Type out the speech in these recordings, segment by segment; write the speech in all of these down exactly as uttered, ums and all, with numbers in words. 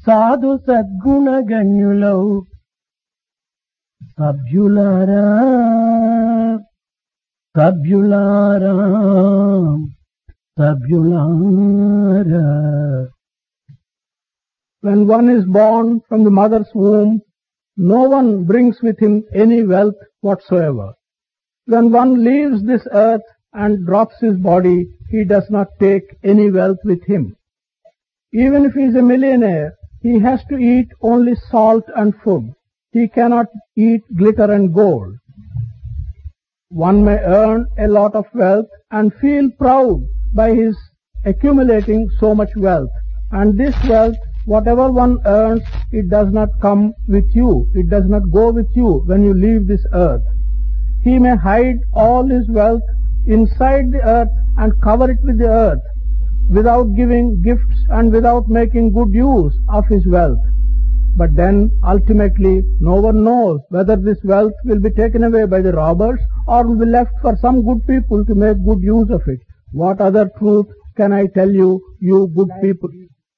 సాధు సద్గుణ గణ్యులౌ సభ్యులారా సభ్యులారా సభ్యులారా. When one is born from the mother's womb, no one brings with him any wealth whatsoever. When one leaves this earth and drops his body, he does not take any wealth with him. Even if he is a millionaire, he has to eat only salt and food. He cannot eat glitter and gold. One may earn a lot of wealth and feel proud by his accumulating so much wealth. And this wealth, whatever one earns, it does not come with you. It does not go with you when you leave this earth. He may hide all his wealth inside the earth and cover it with the earth without giving gifts and without making good use of his wealth. But then ultimately no one knows whether this wealth will be taken away by the robbers or will be left for some good people to make good use of it. What other truth can I tell you, you good people?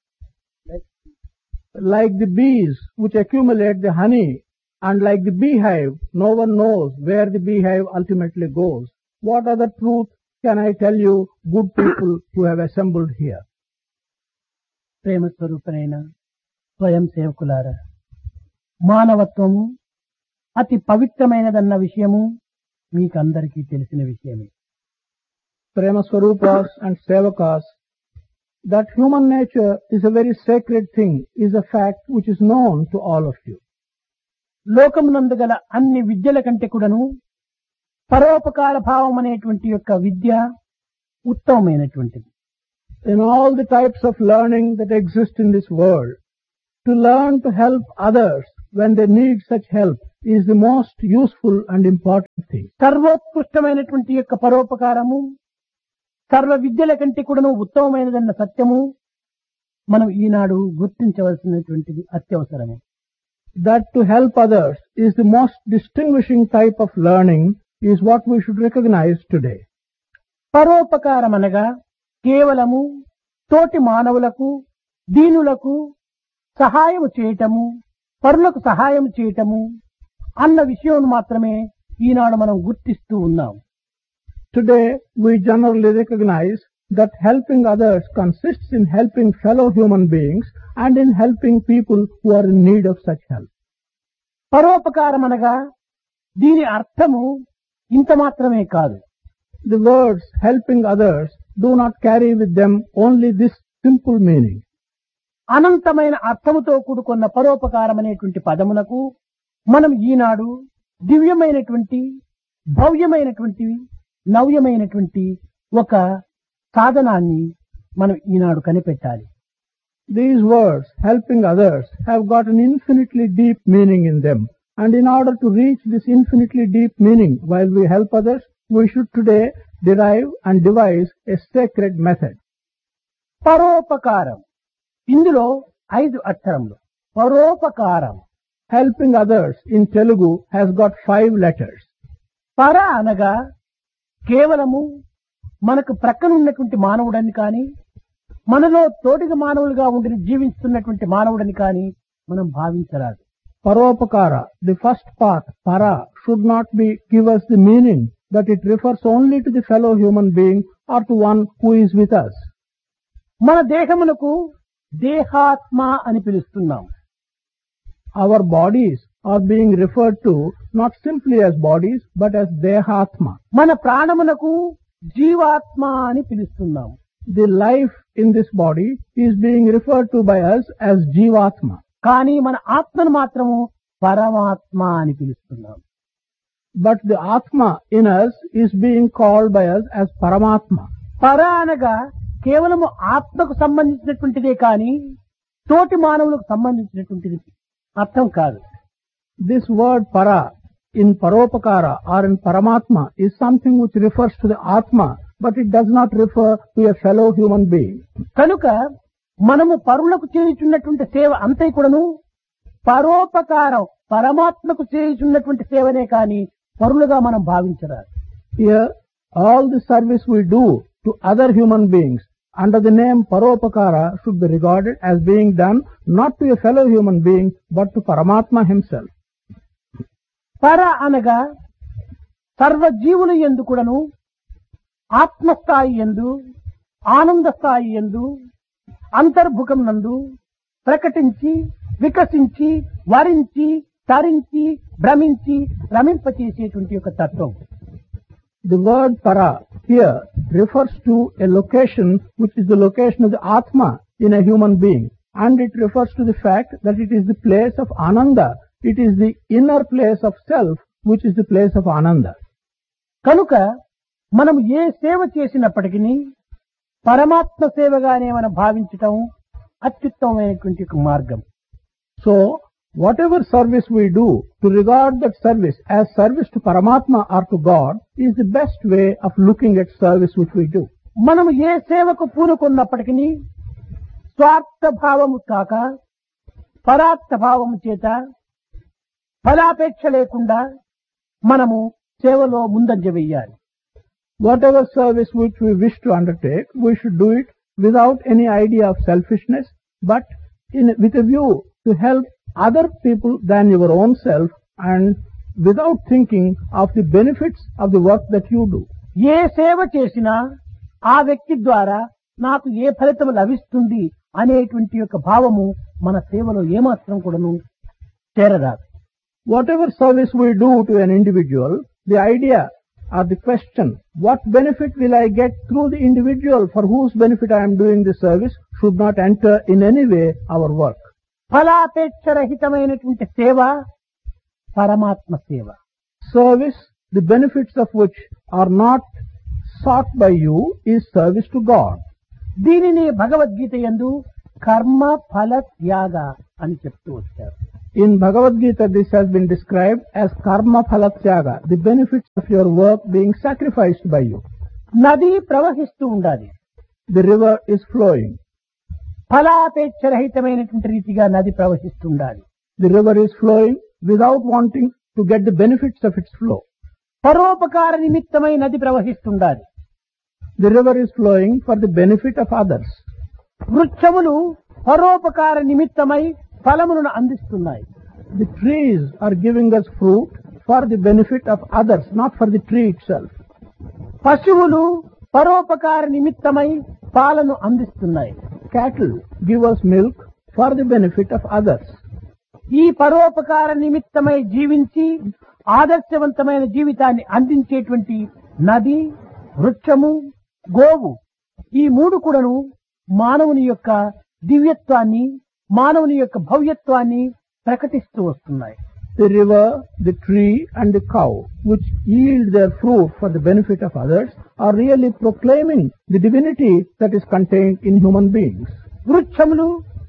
Like the bees which accumulate the honey, and like the beehive, no one knows where the beehive ultimately goes. What other truth can I tell you, good people who have assembled here? ప్రేమ స్వరూపనైన స్వయం సేవకులారా, మానవత్వము అతి పవిత్రమైనదన్న విషయము మీకందరికీ తెలిసిన విషయమే. Prema Swarupas and Sevakas, that human nature is a very sacred thing, is a fact which is known to all of you. లోకమునందు గల అన్ని విద్యల కంటే కూడాను పరోపకార భావం అనేటువంటి యొక్క విద్య ఉత్తమమైనటువంటిది. In all the types of learning that exist in this world, to learn to help others when they need such help is the most useful and important thing. సర్వోత్కృష్టమైనటువంటి యొక్క పరోపకారము సర్వ విద్యల కంటే కూడాను ఉత్తమమైనదన్న సత్యము మనం ఈనాడు గుర్తించవలసినటువంటిది అత్యవసరము. That to help others is the most distinguishing type of learning is what we should recognize today. పరోపకారం అనగా కేవలము తోటి మానవులకు దీనులకు సహాయము చేయటము, పరులకు సహాయం చేయటము అన్న విషయం మాత్రమే ఈనాడు మనం గుర్తిస్తూ ఉన్నాం. Today we generally recognize that helping others consists in helping fellow human beings and in helping people who are in need of such help. పరోపకారం అనగా దీని అర్థము ఇంత మాత్రమే కాదు. The words helping others do not carry with them only this simple meaning. అనంతమైన అర్థముతో కూడుకున్న పరోపకారం అనేటువంటి పదమునకు మనం ఈనాడు దివ్యమైనటువంటి భవ్యమైనటువంటి నవ్యమైనటువంటి ఒక సాధనాన్ని మనం ఈనాడు కనిపెట్టాలి. These words, helping others, have got an infinitely deep meaning in them. And in order to reach this infinitely deep meaning while we help others, we should today derive and devise a sacred method. పరోపకారం ఇందులో ఐదు అక్షరములు. పరోపకారం Helping others in Telugu has got five letters. పర అనగా కేవలము మనకు ప్రక్కనున్నటువంటి మానవుడని కానీ మనలో తోటిగా మానవులుగా ఉండి జీవిస్తున్నటువంటి మానవుడని కానీ మనం భావించరాదు. Paropakara, the first part, para, should not be give us the meaning that it refers only to the fellow human being or to one who is with us. మన దేహమునకు దేహాత్మ అని పిలుస్తున్నాం. Our bodies are being referred to not simply as bodies but as dehatma. మన ప్రాణమునకు జీవాత్మ అని పిలుస్తున్నాం. The life in this body is being referred to by us as jivatma. కానీ మన ఆత్మను మాత్రము పరమాత్మ అని పిలుస్తున్నాం. But the atma in us is being called by us as paramatma. పర అనగా కేవలము ఆత్మకు సంబంధించినటువంటిదే కానీ తోటి మానవులకు సంబంధించినటువంటిది అర్థం కాదు. This word para in paropakara or in paramatma is something which refers to the atma, but it does not refer to a fellow human being. కనుక మనము పరులకు చేయుచున్నటువంటి సేవ అంతే కూడాను పరోపకారం పరమాత్మకు చేయుచున్నటువంటి సేవనే కానీ పరులుగా మనం భావించరాదు. Here all the service we do to other human beings under the name Paropakara should be regarded as being done not to a fellow human being but to Paramatma himself. పర అనగా సర్వజీవుల యందు కూడాను ఆత్మస్థాయి యందు ఆనంద స్థాయి యందు అంతర్భుకం నందు ప్రకటించి వికసించి వరించి తరించి భ్రమించి రమింపచేసేటువంటి ఒక తత్వం. The word para here refers to a location which is the location of the Atma in a human being, and it refers to the fact that it is the place of Ananda. It is the inner place of self which is the place of Ananda. కనుక మనం ఏ సేవ చేసినప్పటికీ పరమాత్మ సేవగానే మనం భావించటం అత్యుత్తమమైనటువంటి ఒక మార్గం. So, whatever service we do, to regard that service as service to Paramatma or to God is the best way of looking at service which we do. మనం ఏ సేవకు పూనుకున్నప్పటికీ స్వార్థ భావము కాక పరార్థ భావము చేత ఫలాపేక్ష లేకుండా మనము సేవలో ముందంజ వెయ్యాలి. Whatever service which we wish to undertake, we should do it without any idea of selfishness, but in, with a view to help other people than your own self and without thinking of the benefits of the work that you do. ఏ సేవ చేసినా ఆ వ్యక్తి ద్వారా నాకు ఏ ఫలితం లభిస్తుంది అనేటువంటి యొక్క భావము మన సేవలో ఏమాత్రం కూడాను చేరరాదు. Whatever service we do to an individual, the idea or the question, what benefit will I get through the individual for whose benefit I am doing this service, should not enter in any way our work. ఫలాపేక్ష రహితమైనటువంటి సేవ పరమాత్మ సేవ. Service, the benefits of which are not sought by you, is service to God. దీనిని భగవద్గీత యందు కర్మ ఫల త్యాగ అని చెప్తూ వచ్చారు. In Bhagavad Gita, this has been described as karma phala tyaga, the benefits of your work being sacrificed by you. నది ప్రవహిస్తూ ఉండాలి. The river is flowing. ఫలాపేక్ష రహితమైనటువంటి రీతిగా నది ప్రవహిస్తూ ఉండాలి. The river is flowing without wanting to get the benefits of its flow. పరోపకార నిమిత్తమై నది ప్రవహిస్తుండాలి. The river is flowing for the benefit of others. వృక్షములు పరోపకార నిమిత్తమై ఫలములను అందిస్తున్నాయి. The trees are giving us fruit for the benefit of others, not for the tree itself. పశువులు పరోపకార నిమిత్తమై పాలను అందిస్తున్నాయి. Cattle give us milk for the benefit of others. ఈ పరోపకార నిమిత్తమై జీవించి ఆదర్శవంతమైన జీవితాన్ని అందించేటువంటి నది, వృక్షము, గోవు ఈ మూడు కూడాను మానవుని యొక్క దివ్యత్వాన్ని, మానవుని యొక్క భవ్యత్వాన్ని ప్రకటిస్తూ వస్తున్నాయి. The river, the tree and the cow, which yield their fruit for the benefit of others, are really proclaiming the divinity that is contained in human beings. వృక్షములు,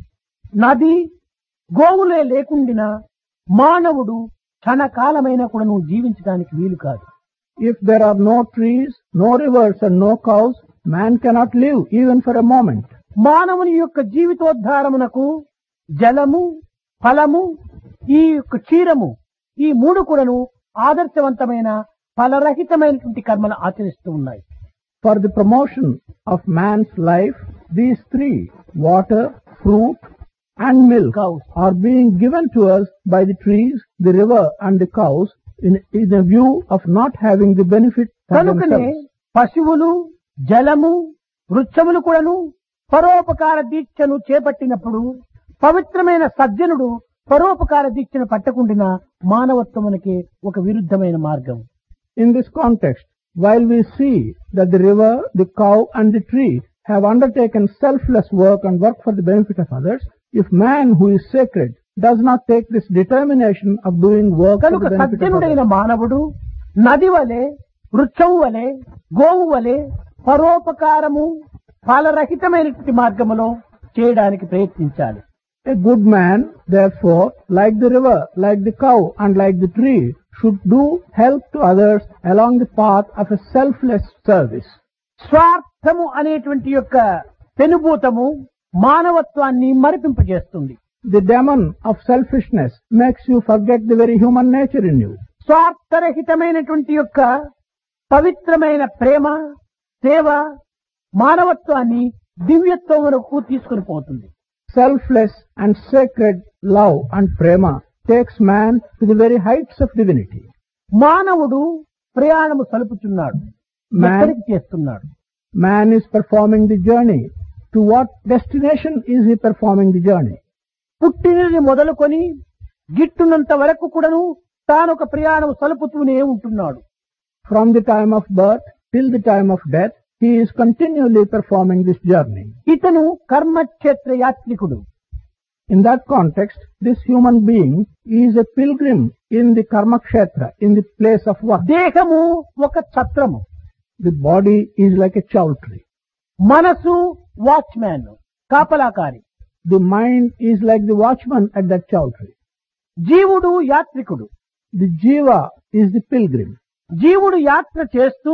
నది, గోవులే లేకుండినా మానవుడు క్షణకాలమైన కూడాను జీవించడానికి వీలు కాదు. If there are no trees, no rivers and no cows, man cannot live even for a moment. మానవుని యొక్క జీవితోద్ధారమునకు జలము, ఫలము, ఈ యొక్క క్షీరము ఈ మూడు కూడాను ఆదర్శవంతమైన ఫలరహితమైనటువంటి కర్మలు ఆచరిస్తూ ఉన్నాయి. For the promotion of man's life, these three, water, fruit and milk, Cows. are being given to us by the trees, the river and the cows in, in a view of not having the benefit for కనుకనే themselves. పశువులు, జలము, వృక్షములు కూడాను పరోపకార దీక్షను చేపట్టినప్పుడు పవిత్రమైన సజ్జనుడు పరోపకార దీక్షను పట్టకుండిన మానవత్వమునకి ఒక విరుద్ధమైన మార్గం. In this context, while we see that the river, the cow and the tree have undertaken selfless work and work for the benefit of others, if man who is sacred does not take this determination of doing work for కనుక the benefit of సజ్జనుడైన others, మానవుడు నది వలె, వృక్షము వలె, గోవు వలె పరోపకారము ఫలరహితమైనటువంటి మార్గములో చేయడానికి ప్రయత్నించాలి. a good man, therefore, like the river, like the cow and like the tree, should do help to others along the path of a selfless service. స్వార్థము అనేటువంటి యొక్క పెనుభూతము మానవత్వాన్ని మరిపింపజేస్తుంది. The demon of selfishness makes you forget the very human nature in you. స్వార్థరహితమైనటువంటి యొక్క పవిత్రమైన ప్రేమ, సేవ మానవత్వాన్ని దివ్యత్వం వరకు తీసుకుని పోతుంది. Selfless and sacred love and prema takes man to the very heights of divinity. మానవుడు ప్రయాణము సలుపుచున్నాడు. Man- ఎక్కడికి చేస్తున్నాడు? Man is performing the journey. To what destination is he performing the journey? పుట్టినది మొదలుకొని గిట్టునంత వరకు కూడాను తాను ఒక ప్రయాణం సలుపుతూనే ఉంటున్నాడు. From the time of birth till the time of death, he is continually performing this journey. ఇతను కర్మక్షేత్ర యాత్రికుడు. In that context, this human being is a pilgrim in the karma kshetra, in the place of work. దేహము ఒక ఛత్రము, The body is like a chowtry. మనసు watchman, కాపలాకారి. The mind is like the watchman at that chowtry. జీవుడు యాత్రికుడు. The jiva is the pilgrim. జీవుడు యాత్ర చేస్తూ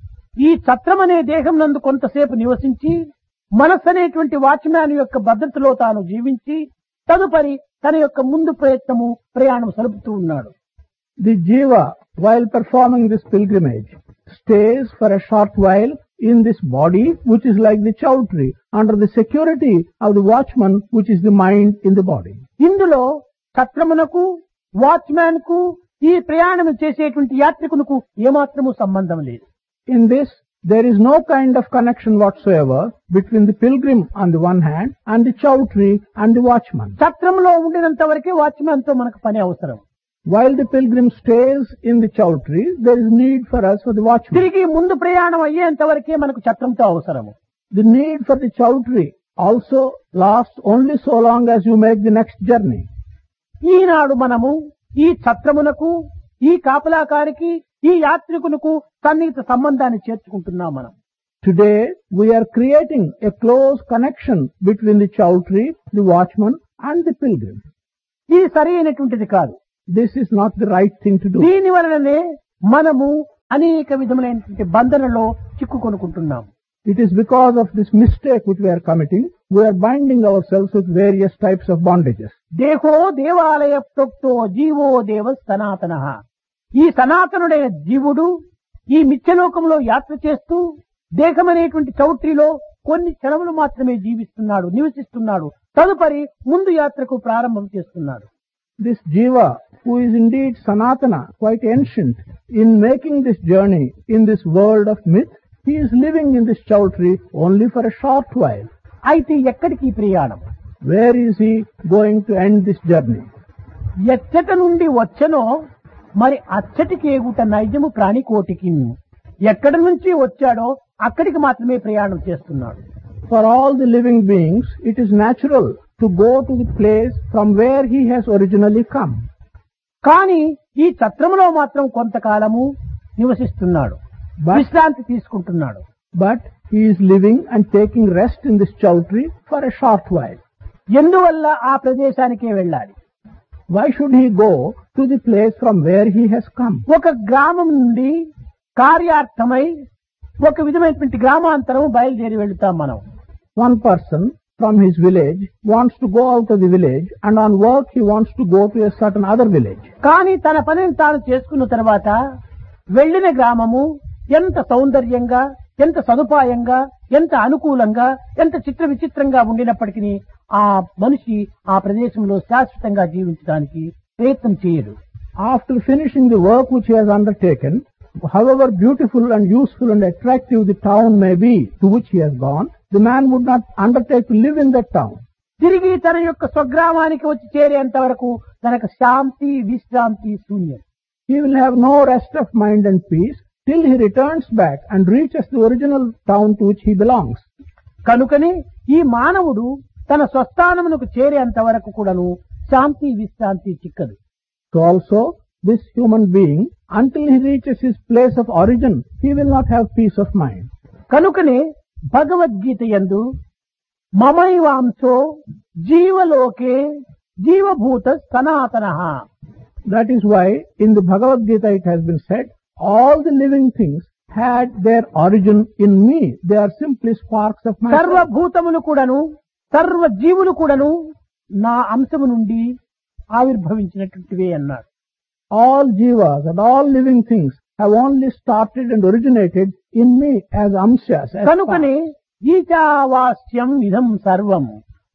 ఈ ఛత్రం అనే దేహం నందు కొంతసేపు నివసించి మనస్సు అనేటువంటి వాచ్మ్యాన్ యొక్క భద్రతలో తాను జీవించి తదుపరి తన యొక్క ముందు ప్రయత్నము ప్రయాణం సలుపుతూ ఉన్నాడు. The jiva, while performing this pilgrimage, stays for a short while in this body, which is like the chowtry, under the security of the watchman, which is the mind in the body. ఇందులో ఛత్రమునకు watchman కు ఈ ప్రయాణం చేసేటువంటి యాత్రికునకు ఏమాత్రము సంబంధం లేదు. In this, there is no kind of connection whatsoever between the pilgrim on the one hand and the chowtry and the watchman. ఛత్రంలో ఉండినంత వరకే watchman తో మనకు పని అవసరం. While the pilgrim stays in the chowtry, there is need for us for the watchman. తిరిగి ముందు ప్రయాణం అయ్యేంత వరకే మనకు ఛత్రంతో అవసరము. The need for the chowtry also lasts only so long as you make the next journey. ఈనాడు మనము ఈ ఛత్రమునకు, ఈ కాపలాకారికి, ఈ యాత్రికునకు సన్నిహిత సంబంధాన్ని చేర్చుకుంటున్నాం మనం. Today, we are creating a close connection between the chowtry, the watchman and the pilgrim. ఇది సరి అయినటువంటిది కాదు. This is not the right thing to do. దీని వలననే మనము అనేక విధములైనటువంటి బంధనలో చిక్కుకొనుకుంటున్నాం. It is because of this mistake which we are committing, we are binding ourselves with various types of bondages. దేహో దేవాలయ ప్రోక్తో GO దేవ సనాతన. ఈ సనాతనుడైన జీవుడు ఈ మిథ్యలోకంలో యాత్ర చేస్తూ దేహం అనేటువంటి చౌట్రీలో కొన్ని క్షణములు మాత్రమే జీవిస్తున్నాడు, నివసిస్తున్నాడు. తదుపరి ముందు యాత్రకు ప్రారంభం చేస్తున్నాడు. This jiva, who is indeed sanatana, quite ancient, in making this journey in this world of myth, he is living in this chowtry only for a short while. అయితే ఎక్కడికి ఈ ప్రయాణం? Where is he going to end this journey? ఎచ్చట నుండి వచ్చనో మరి అచ్చటికి ఎగుట నైజము ప్రాణికోటికి. ఎక్కడి నుంచి వచ్చాడో అక్కడికి మాత్రమే ప్రయాణం చేస్తున్నాడు. For all the living beings, it is natural to go to the place from where he has originally come. కానీ ఈ ఛత్రములో మాత్రం కొంతకాలము నివసిస్తున్నాడు, But, విశ్రాంతి తీసుకుంటున్నాడు. but he is living and taking rest in this chowtry for a short while. ఎందువల్ల ఆ ప్రదేశానికే వెళ్ళాలి? Why should he go to the place from where he has come? ఒక గ్రామం నుండి కార్యార్థమై ఒక విధమైనటువంటి గ్రామాంతరం బయలుదేరి వెళుతాం మనం. One person from his village wants to go out of the village, and on work he wants to go to a certain other village. కానీ తన పనిని తాను చేసుకున్న తర్వాత వెళ్లిన గ్రామము ఎంత సౌందర్యంగా, ఎంత సదుపాయంగా, ఎంత అనుకూలంగా, ఎంత చిత్ర విచిత్రంగా ఉండినప్పటికీ ఆ మనిషి ఆ ప్రదేశంలో శాశ్వతంగా జీవించడానికి ప్రయత్నం చేయడు. After finishing the work which he has undertaken, however beautiful and useful and attractive the town may be to which he has gone, the man would not undertake to live in that town. తిరిగి తన యొక్క స్వగ్రామానికి వచ్చి చేరేంత వరకు తనకు శాంతి, విశ్రాంతి శూన్యం. He will have no rest of mind and peace till he returns back and reaches the original town to which he belongs. కనుకనే ఈ మానవుడు తన స్వస్థానమునకు చేరేంత వరకు కూడాను శాంతి, విశ్రాంతి చిక్కదు. So also, this human being, until he reaches his place of origin, he will not have peace of mind. కనుకనే భగవద్గీత యందు మమైవాంశో జీవలోకే జీవభూత సనాతనః. That is why in the Bhagavad Gita it has been said, all the living things had their origin in me. They are simply sparks of my soul. సర్వభూతములు కూడాను, సర్వ జీవులు కూడాను నా అంశము నుండి ఆవిర్భవించినటువంటివే అన్నాడు. All jivas and all living things have only started and originated in me as amshas. As కనుకనే ఈశావాస్యం ఇదం సర్వం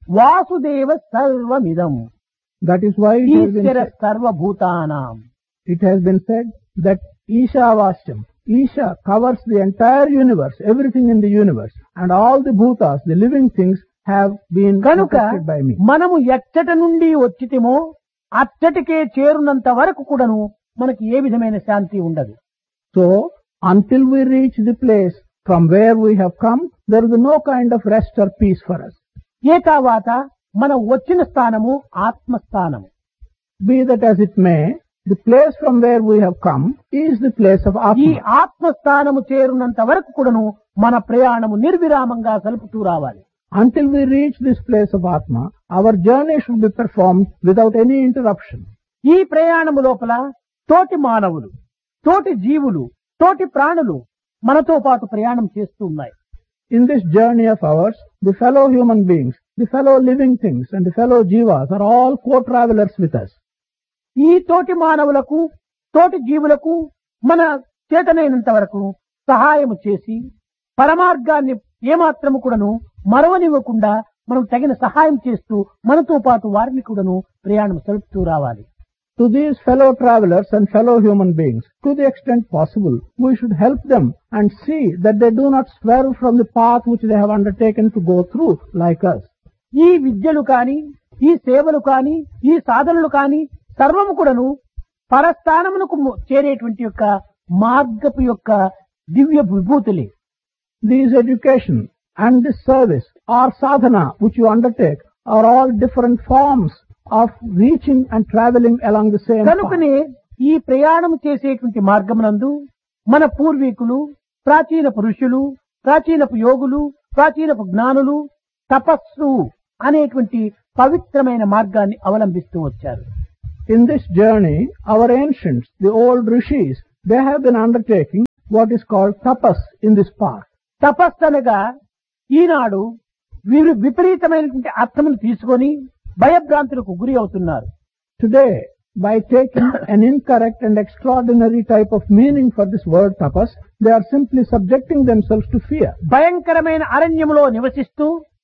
Vasudeva సర్వమిదం That is why it has been Eshwara said, సర్వభూతానాం. it has been said that Ishavashyam, Isha covers the entire universe, everything in the universe, and all the bhutas, the living things, have been కనుక protected by me. మనము ఎచ్చట నుండి వచ్చితిమో అచ్చటికే చేరునంత వరకు కూడాను మనకి ఏ విధమైన శాంతి ఉండదు. So, until we reach the place from where we have come, there is no kind of rest or peace for us. ఏ తర్వాత మనం వచ్చిన స్థానము ఆత్మస్థానము. Be that as it may, the place from where we have come is the place of ఈ Atma. ఆత్మస్థానము చేరునంత వరకు కూడాను మన ప్రయాణము నిర్విరామంగా సలుపుతూ రావాలి. Until we reach this place of Atma, our journey should be performed without any interruption. ఈ ప్రయాణము లోపల తోటి మానవులు, తోటి జీవులు, తోటి ప్రాణులు మనతో పాటు ప్రయాణం చేస్తూ ఉన్నాయి. In this journey of ours, the fellow human beings, the fellow living things, and the fellow jivas are all co-travelers with us. ఈ తోటి మానవులకు, తోటి జీవులకు మన చేతనైనంత వరకు సహాయము చేసి పరమార్గాన్ని ఏమాత్రము కూడాను మరవనివ్వకుండా మనం తగిన సహాయం చేస్తూ మనతో పాటు వారిని కూడాను ప్రయాణం సలుపుతూ రావాలి. To these fellow travelers and fellow human beings, to the extent possible, we should help them and see that they do not swerve from the path which they have undertaken to go through like us. ఈ విద్యలు కాని, ఈ సేవలు కాని, ఈ సాధనలు కాని సర్వము కూడాను పరస్థానమునకు చేరేటువంటి యొక్క మార్గపు యొక్క దివ్య విభూతులే. These education and this service or sadhana which you undertake are all different forms of reaching and traveling along the same path. కనుకనే ఈ ప్రయాణం చేసేటువంటి మార్గమునందు మన పూర్వీకులు, ప్రాచీన పురుషులు, ప్రాచీనపు యోగులు, ప్రాచీనపు జ్ఞానులు తపస్సు అనేటువంటి పవిత్రమైన మార్గాన్ని అవలంబిస్తూ వచ్చారు. In this journey, our ancients, the old rishis, they have been undertaking what is called tapas in this path. తపస్సు అనగా ఈనాడు వీరు విపరీతమైనటువంటి అర్థమును తీసుకొని భయభ్రాంతులకు గురి అవుతున్నారు. Today, by taking an incorrect and extraordinary type of meaning for this word tapas, they are simply subjecting themselves to fear. భయంకరమైన అరణ్యములో నివసిస్తూ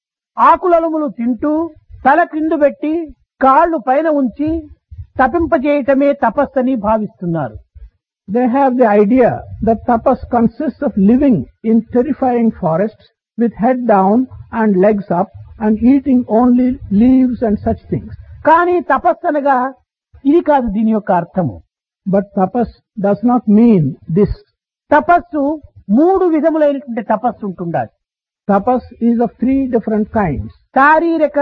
ఆకులములు తింటూ తల క్రిందు పెట్టి కాళ్ళు పైన ఉంచి తపింపజేయటమే తపస్సని భావిస్తున్నారు. They have the idea that tapas consists of living in terrifying forests with head down and legs up and eating only leaves and such things. కానీ తపస్సు అనగా ఇది కాదు దీని యొక్క అర్థము. But tapas does not mean this. తపస్సు మూడు విధములైనటువంటి తపస్సు ఉంటుండాలి. Tapas is of three different kinds. శారీరక,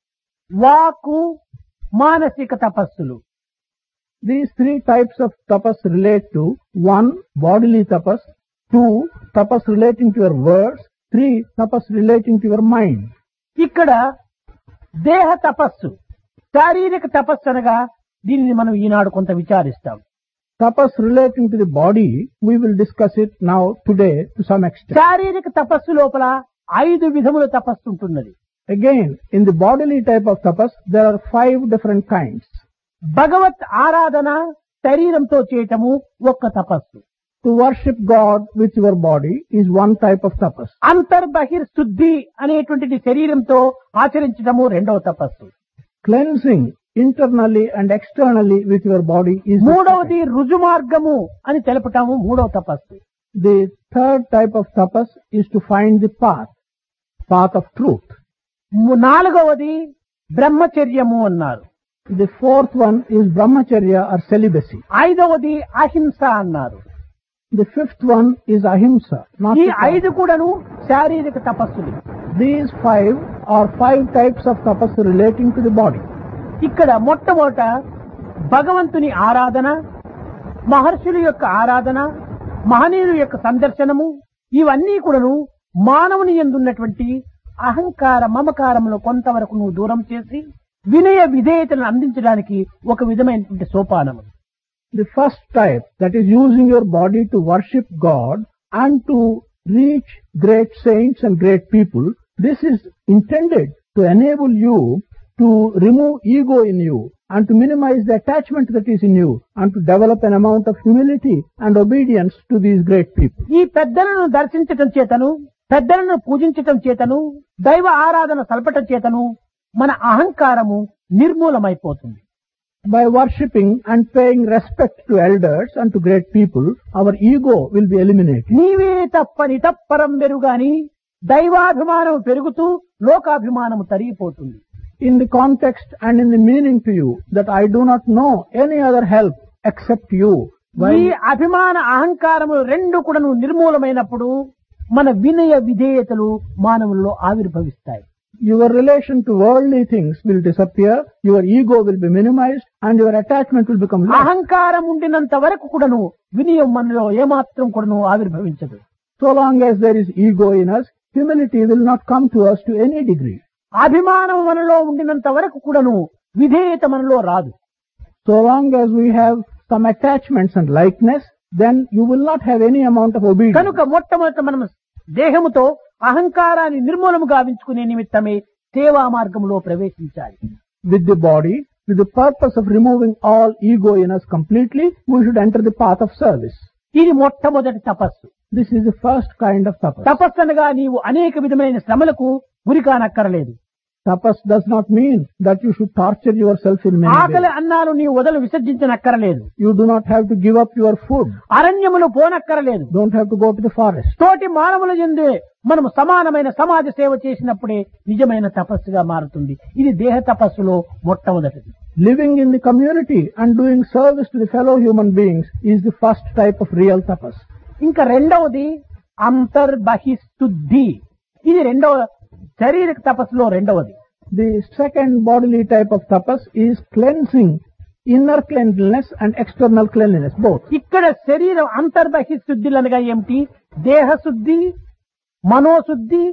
వాక్కు, మానసిక తపస్సులు. These three types of tapas relate to one, bodily tapas, two, tapas relating to your words, three, tapas relating to your mind. ఇక్కడ దేహ తపస్సు, శారీరక తపస్సు అనగా దీనిని మనం ఈనాడు కొంత విచారిస్తాం. Tapas relating to the body, we will discuss it now today to some extent. శారీరక తపస్సు లోపల ఐదు విధముల తపస్సు ఉంటున్నది. Again, in the bodily type of tapas, there are five different kinds. భగవత్ ఆరాధన శరీరంతో చేయటము ఒక్క తపస్సు. To worship God with your body is one type of tapas. అంతర్బహిర్ శుద్ధి అనేటువంటిది శరీరంతో ఆచరించటము రెండవ తపస్సు. Cleansing internally and externally with your body is the మూడవది second. రుజు మార్గము అని తెలపటము మూడవ తపస్సు. The third type of tapas is to find the path, path of truth. ము- నాలుగవది బ్రహ్మచర్యము అన్నారు. The fourth one is brahmacharya or celibacy. ఐదవది అహింస అన్నారు. The fifth one is ahimsa. Not ఈ to kill. ఐదు కూడాను శారీరక తపస్సులు. These five are five types of tapas relating to the body. ఇక్కడ మొట్టమొదట భగవంతుని ఆరాధన, మహర్షుల యొక్క ఆరాధన, మహనీయుల యొక్క సందర్శనము, ఇవన్నీ కూడాను మానవుని యందున్నటువంటి అహంకార మమకారమును కొంతవరకు నువ్వు దూరం చేసి వినయ విధేయతలను అందించడానికి ఒక విధమైనటువంటి సోపానము. The first type, that is using your body to worship God and to reach great saints and great people, this is intended to enable you to remove ego in you and to minimize the attachment that is in you and to develop an amount of humility and obedience to these great people. ఈ పెద్దలను దర్శించటం చేతను పెద్దలను పూజించటం చేతను దైవ ఆరాధన సల్పటం చేతను మన అహంకారము నిర్మూలమైపోతుంది. By worshipping and paying respect to elders and to great people, our ego will be eliminated. నీవే తప్ప నితప్పరం పెరుగాని దైవాభిమానం పెరుగుతూ లోకాభిమానము తరిగిపోతుంది. In the context and in the meaning to you that I do not know any other help except you. ఈ While అభిమాన అహంకారము రెండు కూడాను నిర్మూలమైనప్పుడు మన వినయ విధేయతలు మానవుల్లో ఆవిర్భవిస్తాయి. your relation to worldly things will disappear, your ego will be minimized, and your attachment will become less. అహంకారం ఉండినంత వరకు కూడాను వినయం మనలో ఏమాత్రం కూడాను ఆవిర్భవించదు. So long as there is ego in us, humility will not come to us to any degree. అభిమానం మనలో ఉండినంత వరకు కూడాను విధేయత మనలో రాదు. So long as we have some attachments and likeness, then you will not have any amount of obedience. కనుక మొట్టమొదట మనం దేహముతో అహంకారాన్ని నిర్మూలము గావించుకునే నిమిత్తమే సేవా మార్గంలో ప్రవేశించాలి. With the body, with the purpose of removing all ego in us completely, we should enter the path of service. ఇది మొట్టమొదటి తపస్సు. This is the first kind of tapas. తపస్సు అనగా నీవు అనేక విధమైన శ్రమలకు గురి కానక్కరలేదు. Tapas does not mean that you should torture yourself in many ఆకలి ways. అన్నాలు నీవు వదలు విసర్జించనక్కరలేదు. You do not have to give up your food. అరణ్యములు పోనక్కరలేదు. Don't have to go to the forest. తోటి మానవుల యందే మనము సమానమైన సమాజ సేవ చేసినప్పుడే నిజమైన తపస్సుగా మారుతుంది. ఇది దేహ తపస్సులో మొట్టమొదటిది. Living in the community and doing service to the fellow human beings is the first type of real tapas. ఇంకా రెండవది అంతర్బహిస్తుద్ధి. ఇది రెండవ శారీరక తపస్సులో రెండవది. The second bodily type of tapas is cleansing, inner cleanliness and external cleanliness, both. ఇక్కడ శరీరం అంతర్బహిశుద్ధులు అనగా ఏమిటి? దేహశుద్ధి, మనోశుద్ధి,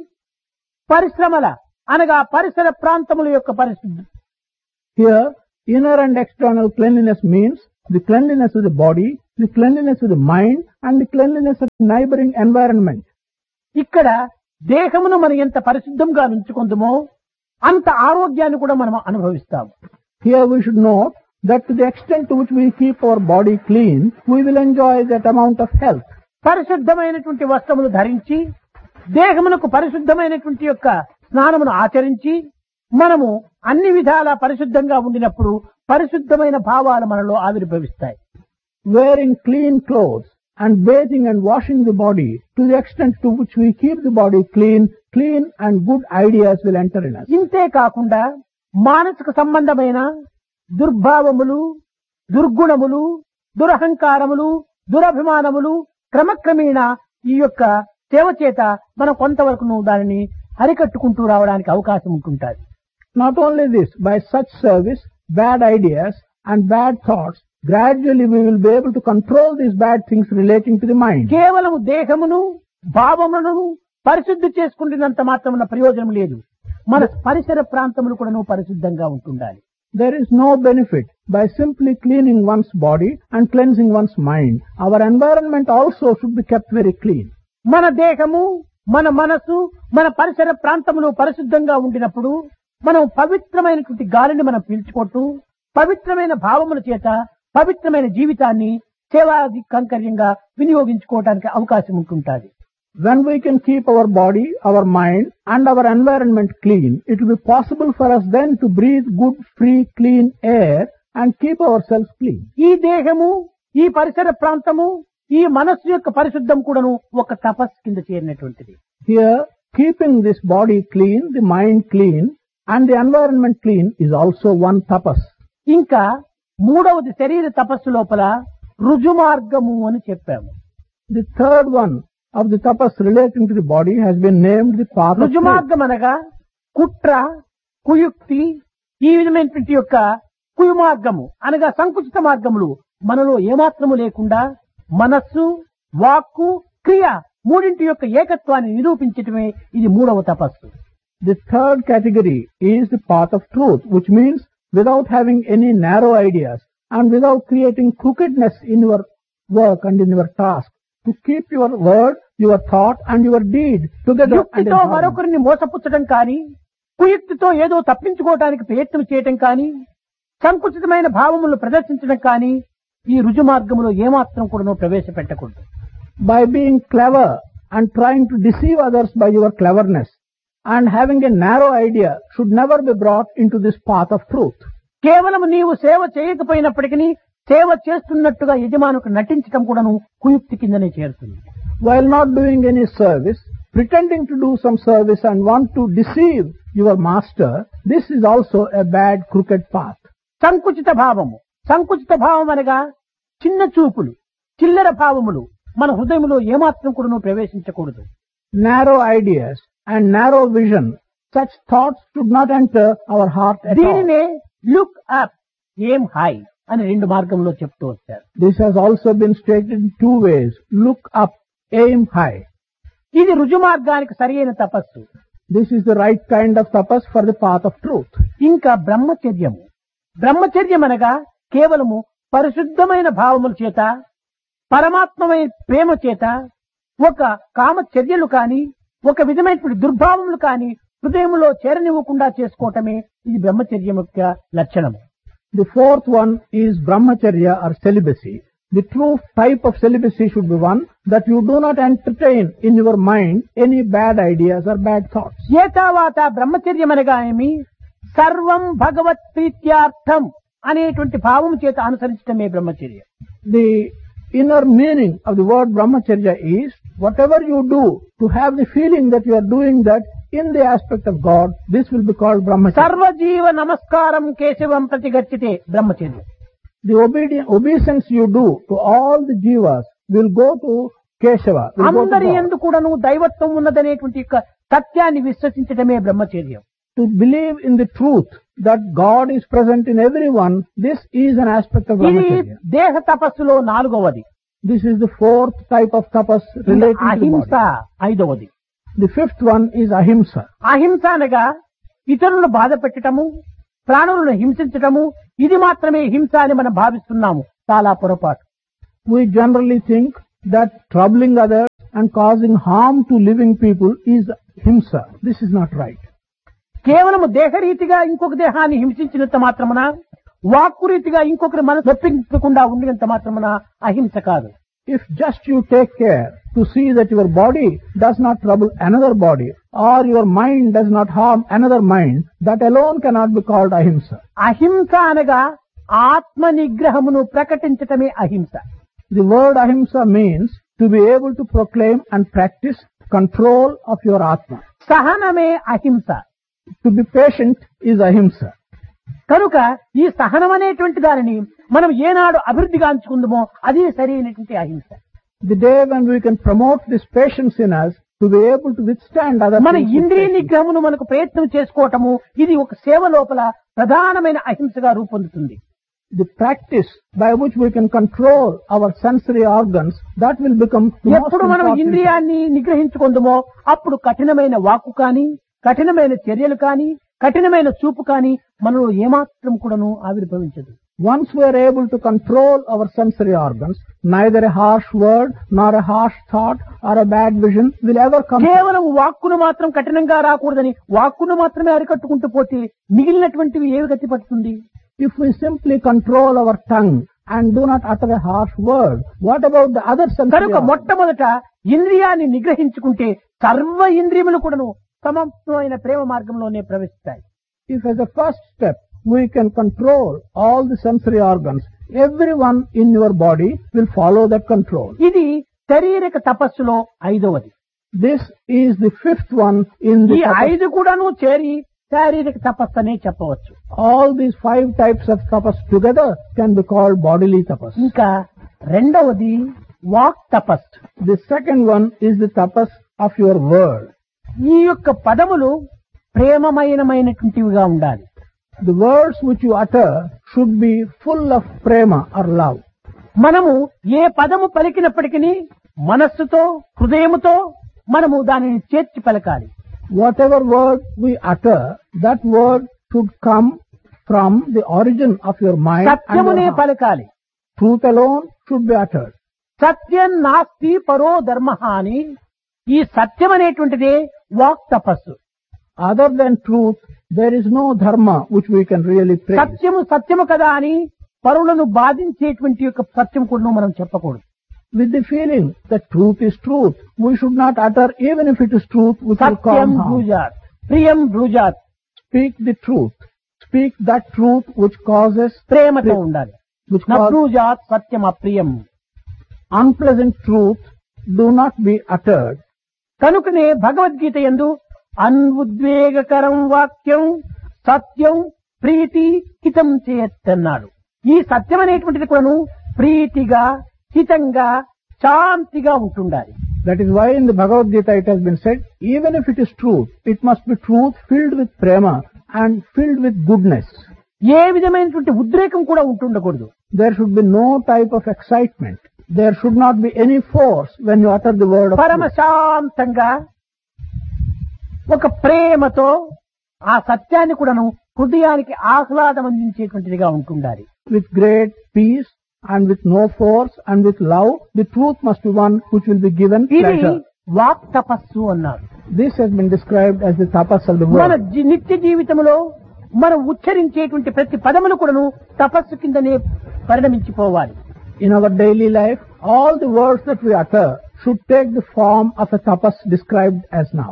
పరిశ్రమల అనగా పరిసర ప్రాంతముల యొక్క పరిశుద్ధి. Here, inner and external cleanliness means the cleanliness of the body, the cleanliness of the mind, and the cleanliness of the neighboring environment. ఇక్కడ దేహమును మనం ఎంత పరిశుద్ధంగా ఉంచుకుందామో అంత ఆరోగ్యాన్ని కూడా మనం అనుభవిస్తాము. Here we should note that to the extent to which we keep our body clean, we will enjoy that amount of health. పరిశుద్ధమైనటువంటి వస్త్రములు ధరించి దేహమునకు పరిశుద్ధమైనటువంటి యొక్క స్నానమును ఆచరించి మనము అన్ని విధాలా పరిశుద్ధంగా ఉండినప్పుడు పరిశుద్ధమైన భావాలు మనలో ఆవిర్భవిస్తాయి. Wearing clean clothes and bathing and washing the body, to the extent to which we keep the body clean, clean and good ideas will enter in us. ఇంతే కాకుండా మానసిక సంబంధమైన దుర్భావములు, దుర్గుణములు, దురహంకారములు, దురభిమానములు క్రమక్రమేణా ఈ యొక్క సేవ చేత మనం కొంతవరకు దానిని అరికట్టుకుంటూ రావడానికి అవకాశం ఉంటుంటుంది. Not only this, by such service, bad ideas and bad thoughts, gradually we will be able to control these bad things relating to the mind. కేవలం దేహమును భావములను పరిశుద్ధి చేసుకుంటున్నంత మాత్రమున ప్రయోజనం లేదు. మన పరిసర ప్రాంతములు కూడా పరిశుద్ధంగా ఉంటుండాలి. There is no benefit by simply cleaning one's body and cleansing one's mind. Our environment also should be kept very clean. మన దేహము, మన మనసు, మన పరిసర ప్రాంతములు పరిశుద్ధంగా ఉండినప్పుడు మనం పవిత్రమైనటువంటి గాలిని మనం పీల్చుకుంటూ పవిత్రమైన భావముల చేత పవిత్రమైన జీవితాన్ని సేవాది కంకర్యంగా వినియోగించుకోవడానికి అవకాశం ఉంటుంటుంది. When we can keep our body, our mind and our environment clean, it will be possible for us then to breathe good, free, clean air and keep ourselves clean. ఈ దేహము, ఈ పరిసర ప్రాంతము, ఈ మనస్సు యొక్క పరిశుద్ధం కూడాను ఒక తపస్సు కింద చేరినటువంటిది. Here, keeping this body clean, the mind clean and the environment clean is also one tapas. ఇంకా మూడవది శరీర తపస్సు లోపల రుజుమార్గము అని చెప్పాము. The third one of the tapas relating to the body has been named the path of truth. రుజుమార్గం అనగా కుట్ర, కుయుక్తి, ఈ విధమైనటువంటి యొక్క కుయుమార్గము అనగా సంకుచిత మార్గములు మనలో ఏమాత్రము లేకుండా మనస్సు, వాక్కు, క్రియ మూడింటి యొక్క ఏకత్వాన్ని నిరూపించటమే ఇది మూడవ తపస్సు. The third category is the path of truth, which means without having any narrow ideas and without creating crookedness in your work and in your task, to keep your word, your thought and your deed together and in యుక్తితో harmony. మరొకరిని మోసపుచ్చడం కానీ, కుయుక్తితో ఏదో తప్పించుకోవడానికి ప్రయత్నం చేయటం కానీ, సంకుచితమైన భావములను ప్రదర్శించడం కానీ ఈ రుజు మార్గములో ఏమాత్రం కూడా ప్రవేశపెట్టకూడదు. By being clever and trying to deceive others by your cleverness and having a narrow idea should never be brought into this path of truth. కేవలం నీవు సేవ చేయకపోయినప్పటికీ సేవ చేస్తున్నట్టుగా యజమానుకు నటించడం కూడాను కుయుక్తి కిందనే చేరుతుంది. While not doing any service, pretending to do some service and want to deceive your master, this is also a bad crooked path. సంకుచిత భావము సంకుచిత భావం అనగా చిన్న చూపులు చిల్లర భావములు మన హృదయంలో ఏమాత్రం కూడాను ప్రవేశించకూడదు. Narrow ideas and narrow vision, such thoughts should not enter our heart at all. దీనినే లుక్ అప్ ఏం హై అని రెండు మార్గంలో చెప్తూ వచ్చారు. This has also been stated in two ways. Look up, aim high. ఇది రుజు మార్గానికి సరియైన తపస్సు. This is the right kind of tapas for the path of truth. ఇంకా బ్రహ్మచర్యము బ్రహ్మచర్యం అనగా కేవలము పరిశుద్ధమైన భావముల చేత పరమాత్మమైన ప్రేమ చేత ఒక కామ చర్యలు కాని ఒక విధమైనటువంటి దుర్భావములు కాని హృదయంలో చేరనివ్వకుండా చేసుకోవటమే ఇది బ్రహ్మచర్యం యొక్క లక్షణము. The fourth one is brahmacharya or celibacy. The true type of celibacy should be one that you do not entertain in your mind any bad ideas or bad thoughts. ఏతావాత బ్రహ్మచర్యం అనగా ఏమి సర్వం భగవత్ ప్రీత్యార్థం అనేటువంటి భావం చేత అనుసరించడమే బ్రహ్మచర్య. The inner meaning of the word brahmacharya is whatever you do to have the feeling that you are doing that in the aspect of God, this will be called brahmacharya. సర్వజీవ నమస్కారం కేశవం ప్రతిగచ్చితే బ్రహ్మచర్య. The obedience, obeisance you do to all the jivas will go to Keshava. will go to అందరి God. యందు కూడాను దైవత్వం ఉన్నదనేటువంటి యొక్క సత్యాన్ని విశ్వసించడమే బ్రహ్మచర్యం. To believe in the truth that God is present in everyone, this is an aspect of ఇది brahmacharya. దేహ తపస్సులో నాలుగవది. This is the fourth type of tapas relating to the అహింస body. ఐదవది. The fifth one is ahimsa. అహింస అనగా ఇతరులను బాధ పెట్టడము ప్రాణులను హింసించటము ఇది మాత్రమే హింస అని మనం భావిస్తున్నాము. చాలా పొరపాటు. We generally think that troubling others and causing harm to living people is himsa. This is not right. కేవలము దేహరీతిగా ఇంకొక దేహాన్ని హింసించినంత మాత్రమున వాక్కు రీతిగా ఇంకొకరి మనసు నొప్పించకుండా ఉండినంత మాత్రమున అహింస కాదు. If just you take care to see that your body does not trouble another body or your mind does not harm another mind, that alone cannot be called ahimsa. అహింస అనగా ఆత్మ నిగ్రహమును ప్రకటించటమే అహింస. The word ahimsa means to be able to proclaim and practice control of your atma. సహనమే అహింస. To be patient is ahimsa. కనుక ఈ సహనం అనేటువంటి దానిని మనం ఏనాడు అభివృద్ధిగాంచుకుందామో అది సరైనటువంటి అహింస. The day when we can promote this patience in us to be able to withstand other మన things with ఇంద్రియ patience. నిగ్రహమును మనకు ప్రయత్నం చేసుకోవటము ఇది ఒక సేవ లోపల ప్రధానమైన అహింసగా రూపొందుతుంది. The practice by which we can control our sensory organs, that will become the most ఎప్పుడు మనం important. ఇంద్రియాన్ని నిగ్రహించుకుందామో అప్పుడు కఠినమైన వాక్కు కానీ కఠినమైన చర్యలు కానీ కఠినమైన చూపు కానీ మనలో ఏమాత్రం కూడాను ఆవిర్భవించదు. Once we are able to control our sensory organs, neither a harsh word nor a harsh thought or a bad vision will ever come. కేవలం వాక్కును మాత్రం కఠినంగా రాకూడదని వాక్కును మాత్రమే అరికట్టుకుంటూ పోతే మిగిలినటువంటివి ఏవి గతి పడుతుంది? If we simply control our tongue and do not utter a harsh word, what about the other sensory కనుక organs? మొట్టమొదట ఇంద్రియాన్ని నిగ్రహించుకుంటే సర్వ ఇంద్రియములు కూడాను సమమైన ప్రేమ మార్గంలోనే ప్రవేశిస్తాయి. If as a first step we can control all the sensory organs, everyone in your body will follow that control. ఇది శారీరక తపస్సులో ఐదవది. This is the fifth one in ఈ the tapas. ఐదు కూడాను చేరి శారీరక తపస్సు అనే చెప్పవచ్చు. All these five types of tapas together can be called bodily tapas. ఇంకా రెండవది walk Tapas. The second one is the tapas of your word. ఈ యొక్క పదములు ప్రేమమయమైనటువంటివిగా ఉండాలి. The words which you utter should be full of prema or love. మనము ఏ పదము పలికినప్పటికీ మనస్సుతో హృదయముతో మనము దానిని చేర్చి పలకాలి. Whatever word we utter, that word should come from the origin of your mind and సత్యమునే your heart. పలకాలి. Truth alone should be uttered. సత్యం నాస్తి పరో ధర్మ అని ఈ సత్యం అనేటువంటిదే వాక్ తపస్సు. Other than truth, there is no dharma which we can really praise. సత్యము సత్యము కదా అని పరులను బాధించేటువంటి యొక్క సత్యం కూడా మనం చెప్పకూడదు. with the feeling that truth is truth. We should not utter even if it is truth which will cause Satyam harm. బ్రూజాత్, ప్రియం బ్రూజాత్. Speak the truth. Speak that truth which causes ప్రేమతో ఉండాలి. which causes నబ్రూజాత్ Satyam అప్రియం. unpleasant truth do not be uttered. కనుకనే భగవద్గీత యందు అన్ఉద్వేగకరం వాక్యం సత్యం ప్రీతి హితం చేయత్తన్నాడు. ఈ సత్యం అనేటువంటిది కూడాను ప్రీతిగా హితంగా శాంతిగా ఉంటుండాలి. That is why in the Bhagavad Gita it has been said, even if it is truth, it must be truth filled with prema and filled with goodness. ఏ విధమైనటువంటి ఉద్రేకం కూడా ఉంటుండకూడదు. There should be no type of excitement. There should not be any force when you utter the word of పరమ truth. శాంతంగా ఒక ప్రేమతో ఆ సత్యాన్ని కూడాను హృదయానికి ఆహ్లాదం అందించేటువంటిదిగా ఉంటుండాలి. With great peace and with no force and with love, the truth must be one which will be given ఇది pleasure. వాక్ తపస్సు అన్నారు. This has been described as the tapas of the మన word. జీ- నిత్య జీవితంలో మనం ఉచ్చరించేటువంటి ప్రతి పదములు కూడాను తపస్సు కిందనే పరిణమించిపోవాలి. In our daily life, all the words that we utter should take the form of a tapas described as now.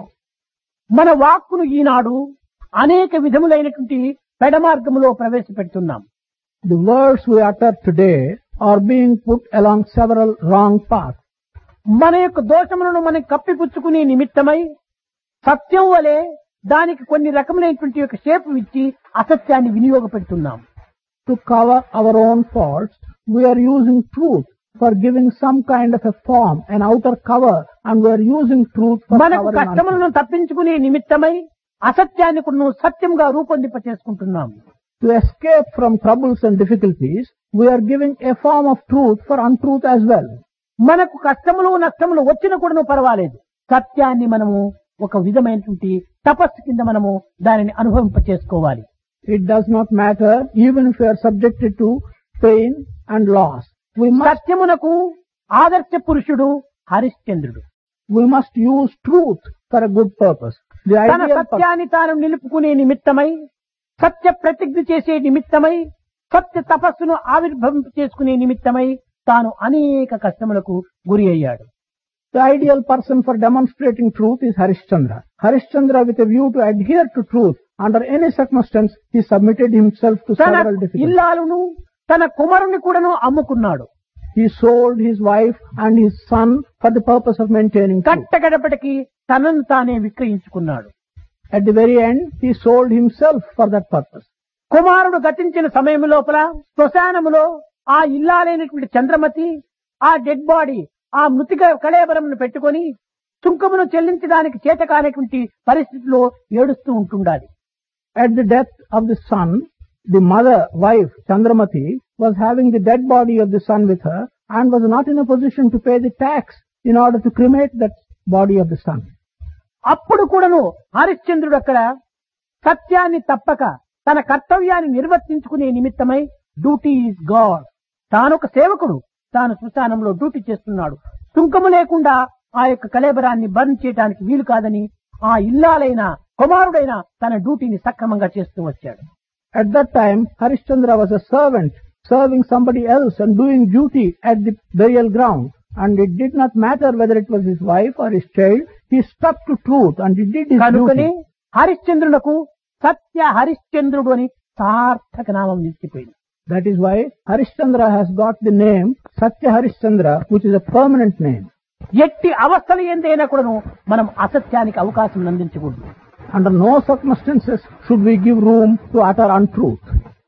మన వాక్కును ఈనాడు అనేక విధములైనటువంటి పెడమార్గములో ప్రవేశపెడుతున్నాం. The words we utter today are being put along several wrong paths. మన యొక్క దోషములను మనం కప్పిపుచ్చుకునే నిమిత్తమై సత్యం వలె దానికి కొన్ని రకములైనటువంటి యొక్క షేప్ ఇచ్చి అసత్యాన్ని వినియోగపెడుతున్నాం. To cover our own faults, we are using truth for giving some kind of a form, an outer cover, and we are using truth for మనకు covering our కష్టములను తప్పించుకునే నిమిత్తమై అసత్యాన్ని కూడా సత్యంగా రూపొందింప చేసుకుంటున్నాం. To escape from troubles and difficulties, we are giving a form of truth for untruth as well. మనకు కష్టములు నష్టములు వచ్చిన కూడాను పర్వాలేదు, సత్యాన్ని మనము ఒక విధమైనటువంటి తపస్సు కింద మనము దానిని అనుభవింప చేసుకోవాలి. It does not matter even if we are subjected to pain and loss. We must, సత్యమునకు ఆదర్శ పురుషుడు హరిశ్చంద్రుడు. we must use truth for a good purpose. The తన ideal purpose. సత్యాన్ని తాను నిలుపుకునే నిమిత్తమై, సత్య ప్రతిజ్ఞ చేసే నిమిత్తమై, సత్య తపస్సును ఆవిర్భవింప చేసుకునే నిమిత్తమై తాను అనేక కష్టములకు గురి అయ్యాడు. The ideal person for demonstrating truth is Harishchandra. Harishchandra, with a view to adhere to truth under any circumstance, he submitted himself to తన several difficulties. ఇల్లాలును తన కుమారుని కూడాను అమ్ముకున్నాడు. He sold his wife and his son for the purpose of maintaining truth. కట్టగడపటికి తనను తానే విక్రయించుకున్నాడు. At the very end, he sold himself for that purpose. కుమారుడు గతించిన సమయం లోపల శ్మశానములో ఆ ఇల్లాలైనటువంటి చంద్రమతి ఆ డెడ్ బాడీ ఆ మృతిక కళేబరమును పెట్టుకొని సుంకమును చెల్లించడానికి చేత కానటువంటి పరిస్థితిలో ఏడుస్తూ ఉంటుండాలి. At the death of the son, the mother, wife, Chandramati, was having the dead body of the son with her and was not in a position to pay the tax in order to cremate that body of the son. అప్పుడు కూడాను హరిశ్చంద్రుడు అక్కడ సత్యాన్ని తప్పక తన కర్తవ్యాన్ని నిర్వర్తించుకునే నిమిత్తమై duty is God, తానొక సేవకుడు, తాను శ్మశానంలో డ్యూటీ చేస్తున్నాడు. సుంకము లేకుండా ఆ యొక్క కళేబరాన్ని బర్న్ చేయడానికి వీలు కాదని ఆ ఇల్లాలైన కుమారుడైన తన డ్యూటీని సక్రమంగా చేస్తూ వచ్చాడు. At that time, Harishchandra was a servant serving somebody else and doing duty at the burial ground. And it did not matter whether it was his wife or his child. He stuck to truth and he did his కనుకనే duty. హరిశ్చంద్రునకు సత్య హరిశ్చంద్రుడు అని సార్థక నామం నిలిచిపోయింది. That is why Harishchandra has got the name Satya Harishchandra, which is a permanent name. ఎట్టి అవస్థలు ఏందైనా కూడాను మనం అసత్యానికి అవకాశం అందించకూడదు. Under no circumstances should we give room to utter untruth.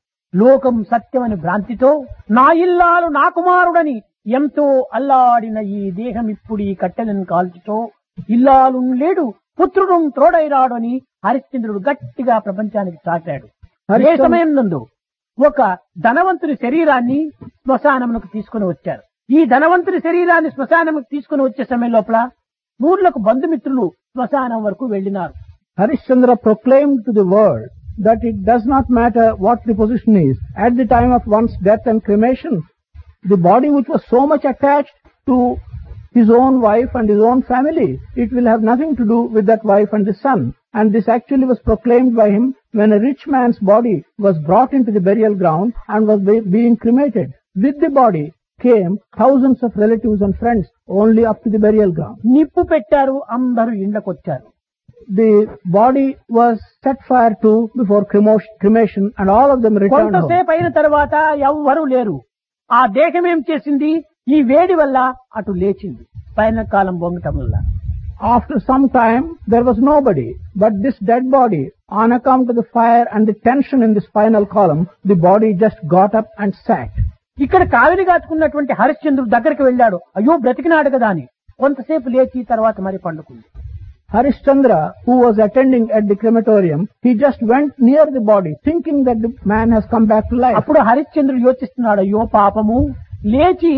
లోకం సత్యమని భ్రాంతితో నా ఇల్లాలు నా కుమారుడని ఎంతో అల్లాడిన ఈ దేహం ఇప్పుడు ఈ కట్టెలను కాల్చుతో ఇల్లాలు లేడు పుత్రుడు త్రోడైరాడు అని హరిశ్చంద్రుడు గట్టిగా ప్రపంచానికి చాటాడు. అదే సమయం నందు ఒక ధనవంతుని శరీరాన్ని శ్మశానమునకు తీసుకుని వచ్చారు. ఈ ధనవంతుని శరీరాన్ని శ్మశానముకు తీసుకుని వచ్చే సమయం లోపల నూర్లకు బంధుమిత్రులు శ్మశానం వరకు వెళ్లినారు. Harishchandra proclaimed to the world that it does not matter what the position is. At the time of one's death and cremation, the body which was so much attached to his own wife and his own family, it will have nothing to do with that wife and the son. And this actually was proclaimed by him when a rich man's body was brought into the burial ground and was be- being cremated. With the body, came thousands of relatives and friends only up to the burial ground. నిప్పు పెట్టారు, అందరూ ఇండ్లకొచ్చారు. The body was set fire to before cremo- cremation and all of them returned home. కొంతసేపు అయిన తర్వాత ఎవ్వరూ లేరు. ఆ దేహం ఏం చేసింది? ఈ వేడి వల్ల అటు లేచింది, పైన కాలం బొంగటం వల్ల. After some time, there was nobody, but this dead body, on account of the fire and the tension in the spinal column, the body just got up and sat. ఇక్కడ కావిలి కాచుకున్నటువంటి హరిశ్చంద్రుడు దగ్గరికి వెళ్ళాడు. అయ్యో బ్రతికినాడు కదా అని కొంతసేపు లేచి తర్వాత మరి పండుకుంది. Harishchandra, who was attending at the crematorium, he just went near the body, thinking that the man has come back to life. అప్పుడు హరిశ్చంద్రుడు యోచిస్తున్నాడు, అయ్యో పాపము, లేచి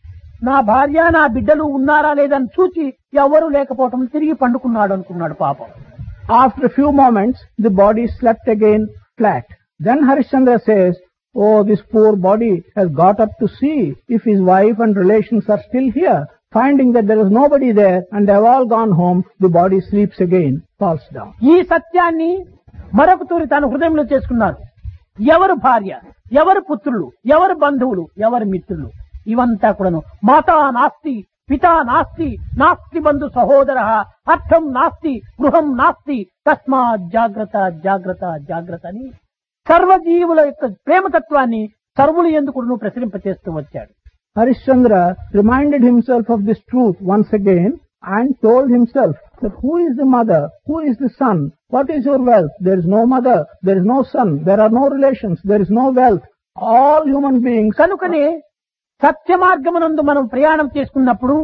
నా భార్య నా బిడ్డలు ఉన్నారా లేదని చూచి ఎవరు లేకపోవటం తిరిగి పండుకున్నాడు అనుకున్నాడు పాపం. After a few moments, the body slept again flat. Then Harishchandra says, oh, this poor body has got up to see if his wife and relations are still here. Finding that there is nobody there and they have all gone home, the body sleeps again, falls down. ఈ సత్యాన్ని మరొక తూరి తన హృదయంలో చేసుకున్నారు. ఎవరు భార్య, ఎవరు పుత్రులు, ఎవరు బంధువులు, ఎవరు మిత్రులు, ఇవంతా కూడాను మాతా నాస్తి, పితా నాస్తి, నాస్తి బంధు సహోదర, అర్థం నాస్తి, గృహం నాస్తి, తస్మాత్ జాగ్రత్త జాగ్రత్త జాగ్రత్త అని సర్వజీవుల యొక్క ప్రేమతత్వాన్ని సర్వులు ఎందుకు ప్రసరింపచేస్తూ వచ్చాడు. Harishchandra reminded himself of this truth once again and told himself that who is the mother, who is the son, what is your wealth? There is no mother, there is no son, there are no relations, there is no wealth. All human beings. కనుకనే సత్య మార్గమునందు మనం ప్రయాణం చేసుకున్నప్పుడు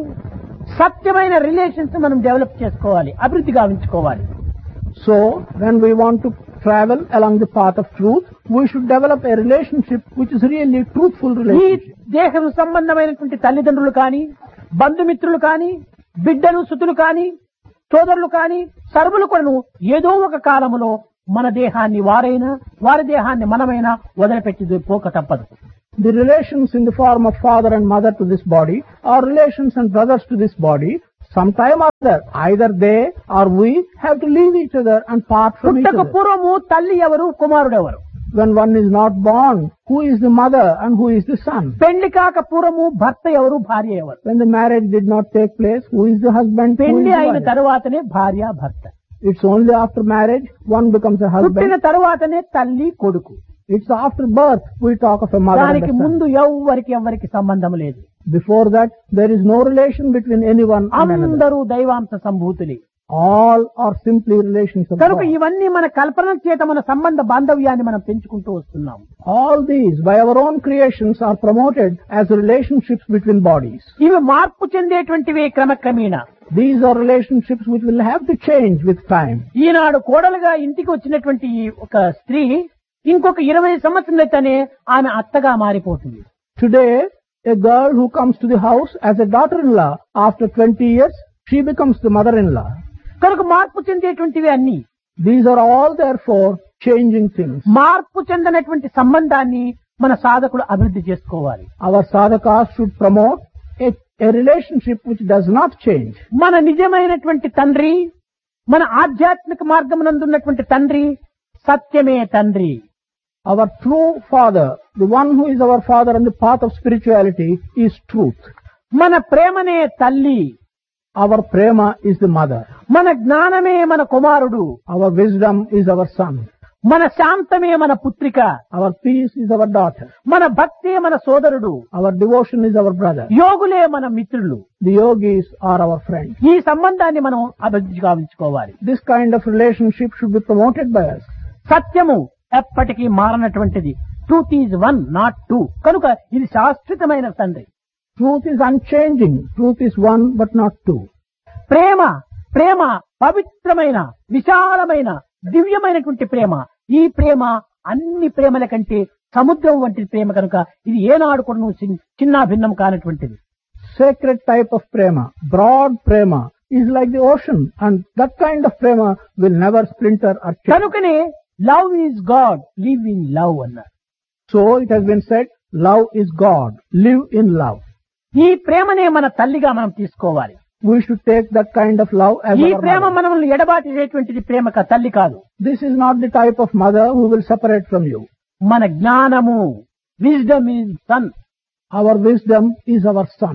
సత్యమైన relations మనం develop చేసుకోవాలి, అభివృద్ధి గావించుకోవాలి. So, when we want to travel along the path of truth, we should develop a relationship which is really truthful ఈ relationship. దేహం సంబంధమైనటువంటి తల్లిదండ్రులు కానీ, బంధుమిత్రులు కానీ, బిడ్డలు సుతులు కానీ, సోదరులు కానీ, సర్వులు కూడాను ఏదో ఒక కాలములో మన దేహాన్ని వారైనా, వారి దేహాన్ని మనమైనా వదిలిపెట్టి పోక తప్పదు. The relations in the form of father and mother to this body, or relations and brothers to this body, sometime or other, either they or we have to leave each other and part from each పుట్టక other. పూర్వము తల్లి ఎవరు, కుమారుడు ఎవరు? When one is not born, who is the mother and who is the son? పెళ్లి కాక పూర్వము భర్త ఎవరు, భార్య ఎవరు? When the marriage did not take place, who is the husband, who is పెళ్లి the అయిన wife? తరువాతనే భార్య భర్త. It's only after marriage one becomes a పుట్టిన husband. తరువాతనే తల్లి కొడుకు. It's after birth we talk of a mother and దానికి a son. ముందు ఎవ్వరికి ఎవ్వరికి సంబంధం లేదు. Before that, there is no relation between anyone and another. అందరూ దైవాంశ సంభూతులే. All are simply relations of కనుక God. ఇవన్నీ మన కల్పన చేత మన సంబంధ బాంధవ్యాన్ని మనం పెంచుకుంటూ వస్తున్నాం. All these, by our own creations, are promoted as relationships between bodies. ఇవి మార్పు చెందేటువంటివి క్రమక్రమేణా. These are relationships which will have to change with time. ఈనాడు కోడలుగా ఇంటికి వచ్చినటువంటి ఈ ఒక స్త్రీ ఇంకొక ఇరవై సంవత్సరాలైతేనే ఆమె అత్తగా మారిపోతుంది. Today, a girl who comes to the house as a daughter-in-law, after twenty years, she becomes the mother-in-law. కనుక మార్పు చెందేటువంటివి అన్ని. These are all therefore changing things. మార్పు చెందినటువంటి సంబంధాన్ని మన సాధకులు అభివృద్ధి చేసుకోవాలి. Our sadhakas should promote a, a relationship which does not change. మన నిజమైనటువంటి తండ్రి, మన ఆధ్యాత్మిక మార్గమునందున్నటువంటి తండ్రి సత్యమే తండ్రి. Our true father, the one who is our father on the path of spirituality, is truth. మన ప్రేమనే తల్లి. Our prema is the mother. మన జ్ఞానమే మన కుమారుడు. Our wisdom is our son. మన శాంతమే మన పుత్రిక. Our peace is our daughter. మన భక్తే మన సోదరుడు. Our devotion is our brother. యోగులే మన మిత్రులు. The yogis are our friends. ఈ సంబంధాన్ని మనం అభివృద్ధి గావించుకోవాలి. This kind of relationship should be promoted by us. సత్యము ఎప్పటికీ మారనటువంటిది. Truth is one not two. కనుక ఇది శాశ్వతమైన తండ్రి. Truth is unchanging. Truth is one but not two. ప్రేమ ప్రేమ పవిత్రమైన విశాలమైన దివ్యమైనటువంటి ప్రేమ. ఈ ప్రేమ అన్ని ప్రేమల కంటే సముద్రం వంటి ప్రేమ కనుక ఇది ఏనాడు కూడా చిన్న భిన్నం కానటువంటిది. Sacred type of prema, broad prema, is like the ocean, and that kind of prema will never splinter or change. కనుకనే love is God, live in love అన్నారు. So it has been said, love is God, live in love. ఈ ప్రేమనే మన తల్లిగా మనం తీసుకోవాలి. We should take that kind of love as ఈ our Prema mother. మనల్ని ఎడబాటేటువంటిది ప్రేమ కా తల్లి కాదు. This is not the type of mother who will separate from you. మన జ్ఞానము, wisdom is sun. Our wisdom is our sun.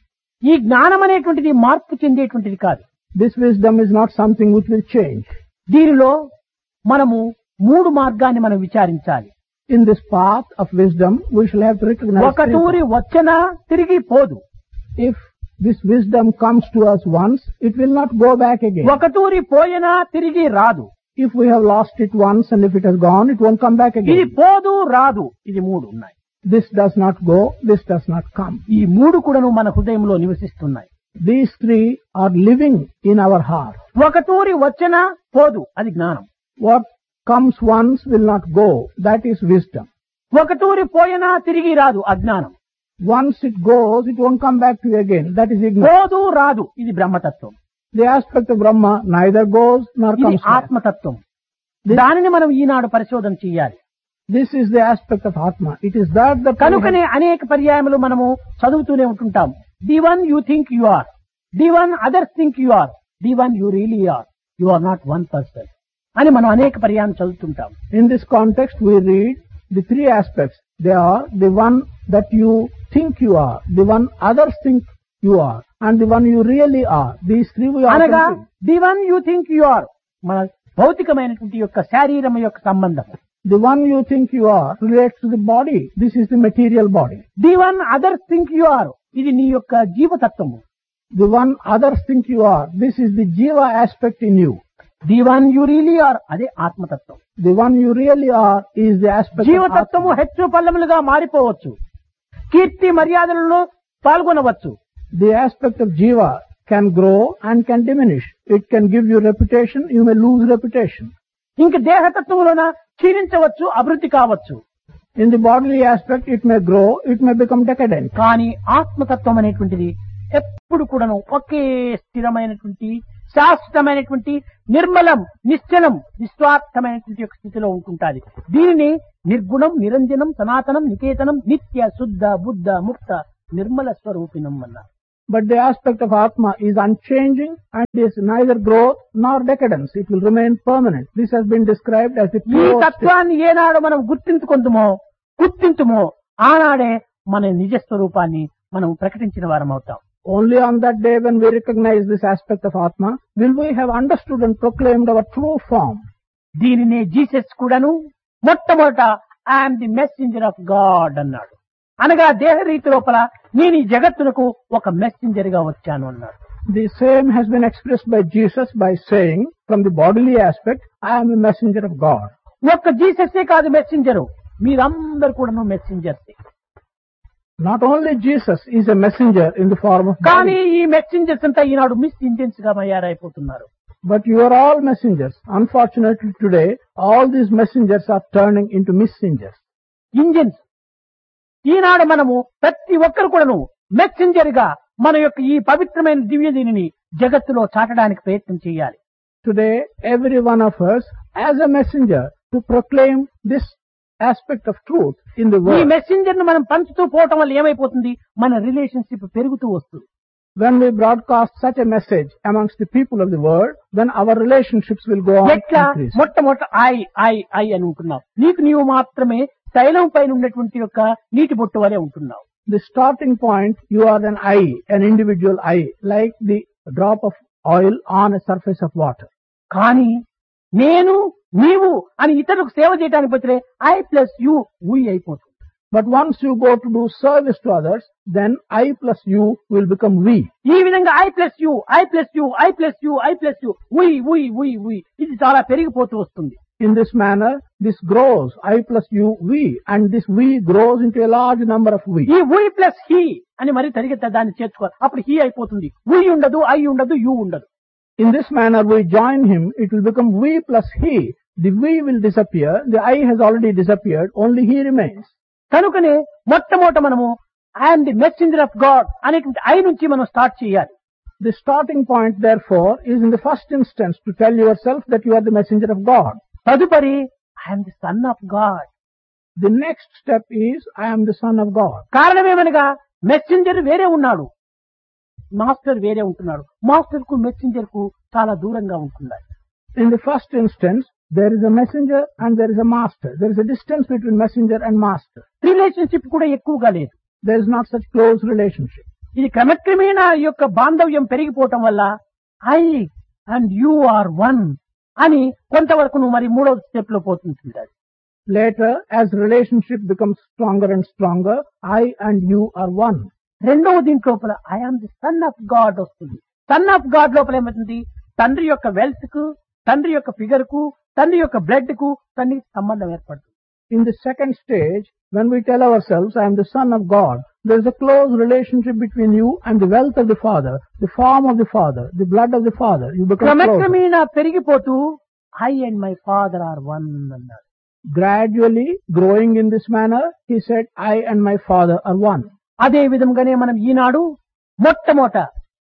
ఈ జ్ఞానం అనేటువంటిది మార్పు చెందేటువంటిది కాదు. This wisdom is not something which will change. దీనిలో మనము మూడు మార్గాన్ని మనం విచారించాలి. In this path of wisdom, we shall have to recognize ఒక తూరి వచ్చినా తిరిగి పోదు. if this wisdom comes to us once, it will not go back again. ఒక తూరి పోయినా తిరిగి రాదు. If we have lost it once and if it has gone, it won't come back ఇది again. పోదు రాదు, ఇది మూడు ఉన్నాయి. This does not go, this does not come. ఈ మూడు కూడాను మన హృదయంలో నివసిస్తున్నాయి. These three are living in our heart. ఒక తూరి వచ్చినా పోదు, అది జ్ఞానం. What comes once will not go, that is wisdom. ఒక తూరి పోయినా తిరిగి రాదు, అజ్ఞానం. Once it goes, it won't come back to you again, that is ignorance. పోదు రాదు, ఇది బ్రహ్మతత్వం. The aspect of Brahma neither goes nor ఇది comes back. ఆత్మతత్వం. దానిని మనం ఈనాడు పరిశోధన చేయాలి. This is the aspect of Atma. It is that that we కనుకనే అనేక పర్యాయములు మనము చదువుతూనే ఉంటుంటాం. The one you think you are, the one others think you are, the one you really are, you are not one person అని మనం అనేక పర్యాయం చదువుతుంటాం. In this context, we read the three aspects. They are the one that you think you are, the one others think you are, and the one you really are. These three we are. అనగా the one you think you are మన భౌతికమైనటువంటి యొక్క శారీరం యొక్క సంబంధం. The one you think you are relates to the body. This is the material body. The one others think you are ఇది నీ యొక్క జీవతత్వము. The one others think you are, this is the jiva aspect in you. The one you really are అదే ఆత్మతత్వం. The one you really are is the aspect of జీవతత్వము Atma. హెచ్చు పల్లములుగా మారిపోవచ్చు, కీర్తి మర్యాదలలో పాల్గొనవచ్చు. The aspect of jiva can grow and can diminish. It can give you reputation, you may lose reputation. ఇంక దేహతత్వములోన క్షీణించవచ్చు, అభివృద్ధి కావచ్చు. In the bodily aspect, it may grow, it may become decadent. కానీ ఆత్మతత్వం అనేటువంటిది ఎప్పుడు కూడాను ఒకే స్థిరమైనటువంటి శాశ్వతమైనటువంటి నిర్మలం, నిశ్చలం, నిస్వార్థమైనటువంటి యొక్క స్థితిలో ఉంటుంటాది. దీనిని నిర్గుణం, నిరంజనం, సనాతనం, నికేతనం, నిత్య శుద్ధ బుద్ధ ముక్త నిర్మల స్వరూపిణం అన్నారు. But the aspect of Atma is unchanging and is neither growth nor decadence. It will remain permanent. This has been described as the ఈ pure state. తత్వాన్ని ఏనాడు మనం గుర్తించుకుందామో గుర్తించుమో ఆనాడే మన నిజ స్వరూపాన్ని మనం ప్రకటించిన వారం అవుతాం. Only on that day when we recognize this aspect of Atma will we have understood and proclaimed our true form. దీనినే జీసస్ కూడాను మొట్టమొదట I'm the messenger of God అన్నాడు. అనగా దేహ రీతి లోపల నేను ఈ జగత్తునకు ఒక మెసెంజర్ గా వచ్చాను అన్నాడు. The same has been expressed by Jesus by saying, from the bodily aspect, I am a messenger of God. ఒక్క జీసస్సే కాదు మెసెంజరు, మీరందరూ కూడాను మెసెంజర్సే. Not only Jesus is a messenger in the form of కానీ body, ఈ messengers అంతా ఈనాడు miss engines గా తయారైపోతున్నారు. but you are all messengers. Unfortunately today, all these messengers are turning into messengers. Engines. ఈనాడు మనము ప్రతి ఒక్కరు కూడాను మెసెంజర్ గా మన యొక్క ఈ పవిత్రమైన దివ్య దీనిని జగత్తులో చాటడానికి ప్రయత్నం చేయాలి. Today, every one of us as a messenger to proclaim this aspect of truth in the ఈ world. మెసెంజర్ ను మనం పంచుతూ పోవటం వల్ల ఏమైపోతుంది, మన రిలేషన్షిప్ పెరుగుతూ వస్తుంది. When we broadcast such a message amongst the people of the world, then our relationships will go on ఎట్లా increase. మొట్టమొదట ఐ ఐ ఐ అని ఉంటున్నావు. నీకు నీవు మాత్రమే తైలం పైన ఉన్నటువంటి యొక్క నీటి బొట్టు వలె ఉంటున్నావు. The starting point, you are an eye, an individual eye, like the drop of oil on a surface of water. కానీ నేను నీవు అని ఇతరులకు సేవ చేయడానికి పోతే ఐ ప్లస్ యు వి అయిపోతుంది. But once you go to do service to others, then I plus you will become we. ఈ విధంగా I plus you I plus you I plus you I plus you వి వి వి వి ఇది చాలా పెరిగిపోతూ వస్తుంది. In this manner, this grows, I plus you, we, and this we grows into a large number of we. ఈ వి plus he అని మరి తరిగితే దాన్ని చేర్చుకోవాలి. అప్పుడు he అయిపోతుంది. వి ఉండదు, ఐ ఉండదు, యు ఉండదు. In this manner, we join him, it will become we plus he. The we will disappear, the I has already disappeared, only he remains. కనుకనే మొట్టమొదట మనము I'm the messenger of God అనేటువంటి I నుంచి మనం start చేయాలి. The starting point, therefore, is in the first instance to tell yourself that you are the messenger of God. తదుపరి I'm the son of God. The next step is, I am the son of God. కారణమేమనగా messenger వేరే ఉన్నాడు, master వేరే ఉంటున్నాడు. Master కు messenger కు చాలా దూరంగా ఉంటున్నాడు. In the first instance, there is a messenger and there is a master. There is a distance between messenger and master. Relationship కూడా ఎక్కువగా లేదు. There is not such close relationship. ఇది క్రమక్రమేణా ఈ యొక్క బాంధవ్యం పెరిగిపోవటం వల్ల I and you are one అని కొంతవరకు నువ్వు మరి మూడవ స్టెప్ లో పోతుంటుంది. Later, as relationship becomes stronger and stronger, I and you are one. రెండవ దీంట్ లోపల I am the son of God వస్తుంది. సన్ ఆఫ్ గాడ్ లోపల ఏమవుతుంది? తండ్రి యొక్క వెల్త్ కు, తండ్రి యొక్క ఫిగర్ కు, తండ్రి యొక్క బ్లడ్ కు తండ్రికి సంబంధం ఏర్పడుతుంది. In the second stage, when we tell ourselves, I am the son of God, there is a close relationship between you and the wealth of the Father, the form of the Father, the blood of the Father. You become closer. క్రమక్రమేణా పెరిగిపోతూ I and my father are one అన్నారు. Gradually growing in this manner, he said, I and my Father are one. అదే విధంగానే మనం ఈనాడు మొట్టమొదట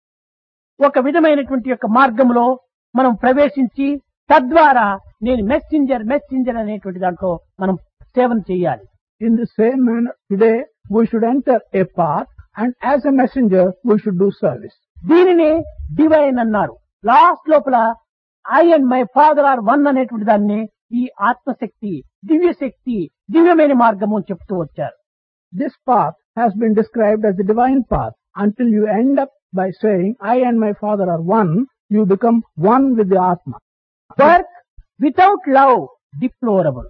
ఒక విధమైనటువంటి యొక్క మార్గంలో మనం ప్రవేశించి తద్వారా నేను మెసెంజర్ మెసెంజర్ అనేటువంటి దాంట్లో మనం సేవన చేయాలి. In the same manner, today we should enter a path, and as a messenger we should do service. దీనిని డివైన్ అన్నారు. లాస్ట్ లోపల I and my father are one అనేటువంటి దాన్ని ఈ ఆత్మశక్తి, దివ్య శక్తి, దివ్యమైన మార్గము అని చెప్తూ వచ్చారు. This path has been described as the divine path. Until you end up by saying, I and my Father are one, you become one with the Atma. Work without love, deplorable.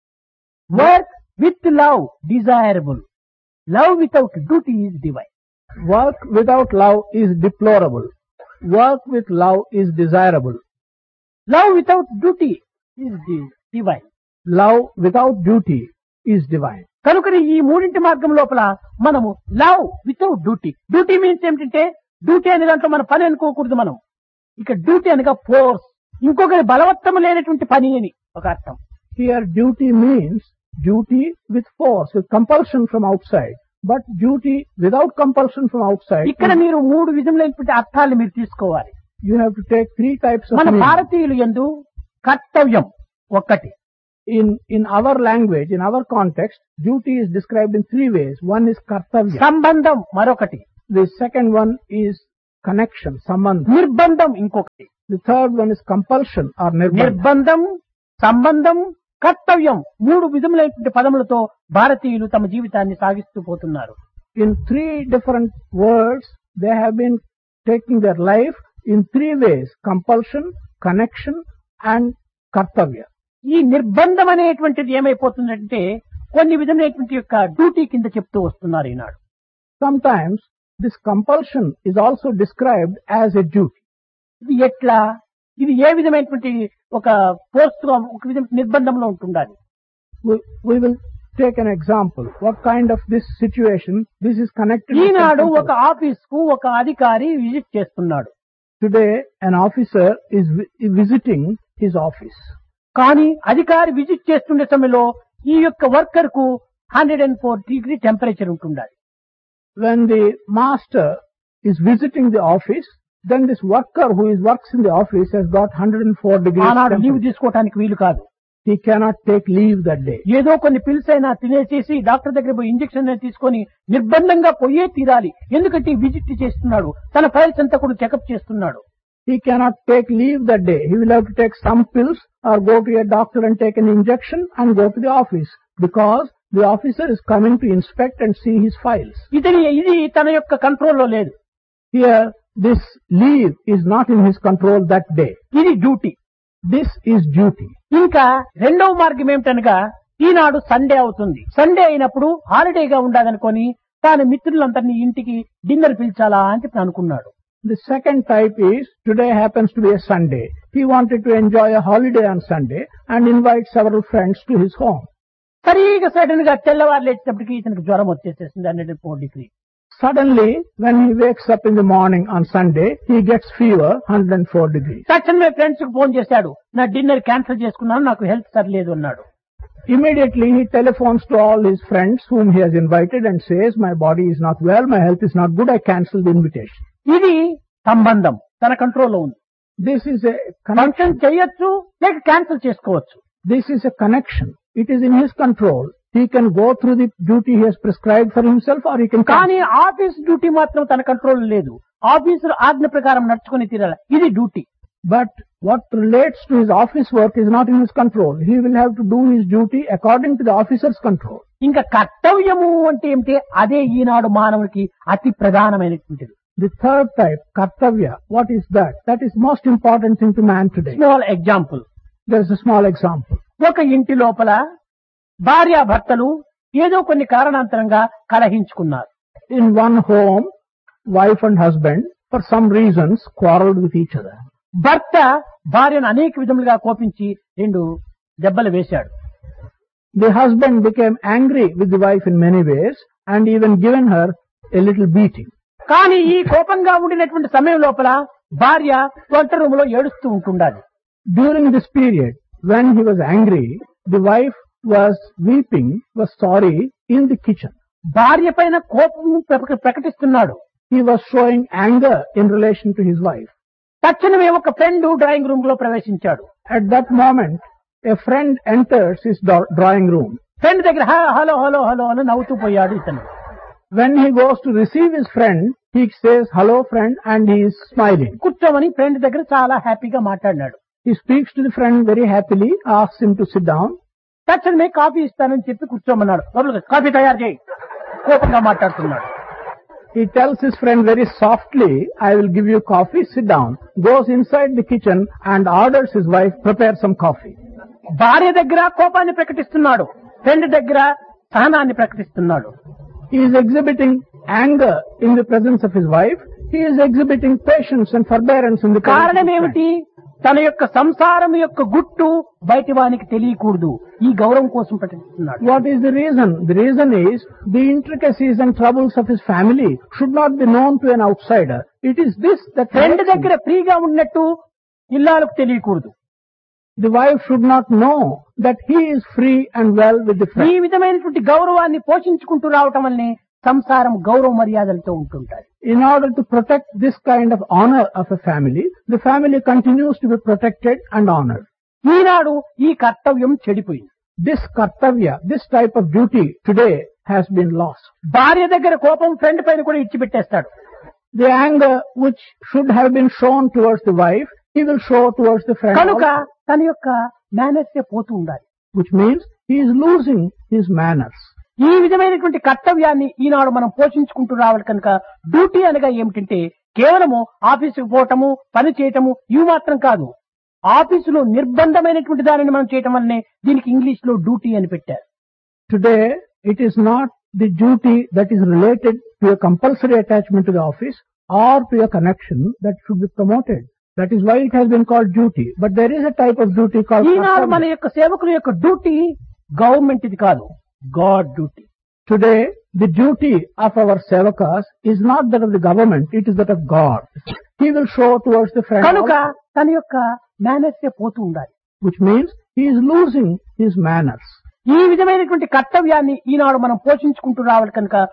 Work with love, desirable. Love without duty is divine. Work without love is deplorable. Work with love is desirable. Love without duty is di- divine. Love without duty is divine. కనుకని ఈ మూడింటి మార్గం లోపల మనము love without duty. Duty means ఏమిటంటే duty అనే దాంట్లో మన పని అనుకోకూడదు. మనం ఇక డ్యూటీ అనగా ఫోర్స్, ఇంకొకరి బలవత్తమ లేనటువంటి పని అని ఒక అర్థం. Here duty means duty with force, with compulsion from outside. But duty without compulsion from outside, ఇక్కడ మీరు మూడు విధములైనటువంటి అర్థాలు మీరు తీసుకోవాలి. you have to take three types of మన meaning. భారతీయులు యందు కర్తవ్యం ఒక్కటి. In, in our language, in our context, duty is described in three ways. One is kartavya. సంబంధం మరొకటి. The second one is connection, sambandha. నిర్బంధం ఇంకొకటి. The third one is compulsion or nirbandha. నిర్బంధం, సంబంధం, కర్తవ్యం మూడు విధములైనటువంటి పదములతో భారతీయులు తమ జీవితాన్ని సాగిస్తూ పోతున్నారు. In three different words, they have been taking their life in three ways: compulsion, connection and kartavya. ఈ నిర్బంధం అనేటువంటిది ఏమైపోతుందంటే కొన్ని విధమైనటువంటి యొక్క డ్యూటీ కింద చెప్తూ వస్తున్నారు ఈనాడు. Sometimes this compulsion is also described as a duty. ఇది ఎట్లా, ఇది ఏ విధమైనటువంటి ఒక పోస్ట్ ఒక విధమైన నిర్బంధంలో ఉంటుండాలి. We, we will take an example. What kind of this situation? This is connected. with Eenadu something ఒక ఆఫీస్ కు ఒక అధికారి విజిట్ చేస్తున్నాడు. Today, an officer is vi- visiting his office. కానీ అధికారి విజిట్ చేస్తుండే సమయంలో ఈ యొక్క వర్కర్ కు hundred and four degree temperature ఉంటుండాలి. When the master is visiting the office, then this worker who is works in the office has got one hundred four degrees ఆనాడు leave temperature. తీసుకోవడానికి వీలు కాదు. He cannot take leave that day. ఏదో కొన్ని pills అయినా తినేసేసి doctor దగ్గర పోయి injection తీసుకొని నిర్బంధంగా పోయే తీరాలి. ఎందుకంటే విజిట్ చేస్తున్నాడు, తన ఫైల్స్ అంతా కూడా చెకప్ చేస్తున్నాడు. He cannot take leave that day. He will have to take some pills or go to a doctor and take an injection and go to the office because the officer is coming to inspect and see his files. ఇతని ఇది తన యొక్క కంట్రోల్లో లేదు. Here, this leave is not in his control that day. ఇది duty. This is duty. ఇంకా రెండవ మార్గం ఏమిటనగా ఈనాడు సండే అవుతుంది. సండే అయినప్పుడు హాలిడేగా ఉండాలనుకొని తాను మిత్రులందరినీ ఇంటికి డిన్నర్ పిలిచాలా అని చెప్పి అనుకున్నాడు. The second type is, today happens to be a Sunday. He wanted to enjoy a holiday on Sunday and invite several friends to his home. సరిగా సడన్ గా తెల్లవారు లేచినప్పటికీ ఇతనికి జ్వరం వచ్చేసేసింది hundred and four degree. Suddenly, when he wakes up in the morning on Sunday, he gets fever, one hundred four degrees. తక్షణమే friends కు phone చేశాడు, నా dinner cancel చేసుకున్నాను, నాకు హెల్త్ సరిలేదు అన్నాడు. Immediately, he telephones to all his friends whom he has invited and says, my body is not well, my health is not good, I cancel the invitation. ఇది సంబంధం తన కంట్రోల్లో ఉంది. This is a function connection. చేయొచ్చు లేక cancel చేసుకోవచ్చు. This is a connection. It is in his control. He can go through the duty he has prescribed for himself or he can కానీ cancel. Office duty మాత్రం తన control లేదు. ఆఫీసులో ఆజ్ఞ ప్రకారం నడుచుకుని తీరాలి. ఇది duty. But what relates to his office work is not in his control. He will have to do his duty according to the officer's control. ఇంకా కర్తవ్యము అంటే ఏమిటి? అదే ఈనాడు మానవుడికి అతి ప్రధానమైనటువంటిది. The third type, kartavya, what is that? That is most important thing to man today. Small example. There is a small example. ఒక ఇంటి లోపల భార్యాభర్తలు ఏదో కొన్ని కారణాంతరంగా కలహించుకున్నారు. In one home, wife and husband, for some reasons, quarreled with each other. భర్త భార్యను అనేక విధములుగా కోపించి రెండు దెబ్బలు వేశాడు. The husband became angry with the wife in many ways and even given her a little beating. కానీ ఈ కోపంగా ఉండినటువంటి సమయం లోపల భార్య వంట రూములో ఏడుస్తూ ఉంటుండాలి. During this period, when he was angry, the wife was weeping, was sorry in the kitchen. భార్య పైన కోపం ప్రకటిస్తున్నాడు. He was showing anger in relation to his wife. తక్షణమే ఒక ఫ్రెండ్ డ్రాయింగ్ రూమ్ లో ప్రవేశించాడు. At that moment, a friend enters his drawing room. Friend దగ్గర hello hello hello అని నవ్వుతూ పోయాడు ఇతను. When he goes to receive his friend, he says, hello friend, and he is smiling. కూర్చోమని friend దగ్గర చాలా హ్యాపీగా మాట్లాడినాడు. He speaks to the friend very happily, asks him to sit down. తక్షణమే కాఫీ ఇస్తానని చెప్పి కూర్చోమన్నాడు. కాఫీ తయారు చేయి. కోపంగా మాట్లాడుతున్నాడు. He tells his friend very softly, I will give you coffee, sit down. Goes inside the kitchen and orders his wife, prepare some coffee. భార్య దగ్గర కోపాన్ని ప్రకటిస్తున్నాడు. ఫ్రెండ్ దగ్గర సహనాన్ని ప్రకటిస్తున్నాడు. He is exhibiting anger in the presence of his wife. He is exhibiting patience and forbearance in the presence of his కారణం ఏమిటి? తన యొక్క సంసారం యొక్క గుట్టు బయటి వానికి తెలియకూడదు. ఈ గౌరవం కోసం ప్రకటిస్తున్నాడు. What is the reason? The reason is the intricacies and troubles of his family should not be known to an outsider. It is this that friend దగ్గర ఫ్రీగా ఉన్నట్టు ఇల్లాలకు తెలియకూడదు. The wife should not know that he is free and well with the ఈ friend. విధమైనటువంటి గౌరవాన్ని పోషించుకుంటూ రావటం వల్లనే సంసారం గౌరవ మర్యాదలతో ఉంటుంటారు. In order to protect this kind of honor of a family, the family continues to be protected and honored. ఈనాడు ఈ కర్తవ్యం చెడిపోయింది. This kartavya, this type of duty today has been lost. భార్య దగ్గర కోపం ఫ్రెండ్ పైన కూడా ఇచ్చిపెట్టేస్తాడు. The anger which should have been shown towards the wife, he will show towards the friend కనుక also, తన యొక్క మేనర్స్ పోతూ ఉండాలి. which means he is losing his manners. ఈ విధమైనటువంటి కర్తవ్యాన్ని ఈనాడు మనం పోషించుకుంటూ రావాలి. కనుక డ్యూటీ అనగా ఏమిటంటే కేవలము ఆఫీసుకు పోవటము, పని చేయటము ఇవి మాత్రం కాదు. ఆఫీసులో నిర్బంధమైనటువంటి దానిని మనం చేయటం వల్లనే దీనికి ఇంగ్లీష్ లో డ్యూటీ అని పెట్టారు. Today, it is not the duty that is related to a compulsory attachment to the office or to a connection that should be promoted. That is why it has been called duty. But there is a type of duty called ఈనాడు మన kartavya. యొక్క సేవకుల యొక్క duty government ఇది కాదు, guard duty. Today, the duty of our sevakas is not that of the government, it is that of God. He will show towards the friend కనుక also, తన యొక్క manners పోతూ ఉండాలి. which means he is losing his manners. ఈ విధమైనటువంటి కర్తవ్యాన్ని ఈనాడు మనం పోషించుకుంటూ రావాలి. కనుక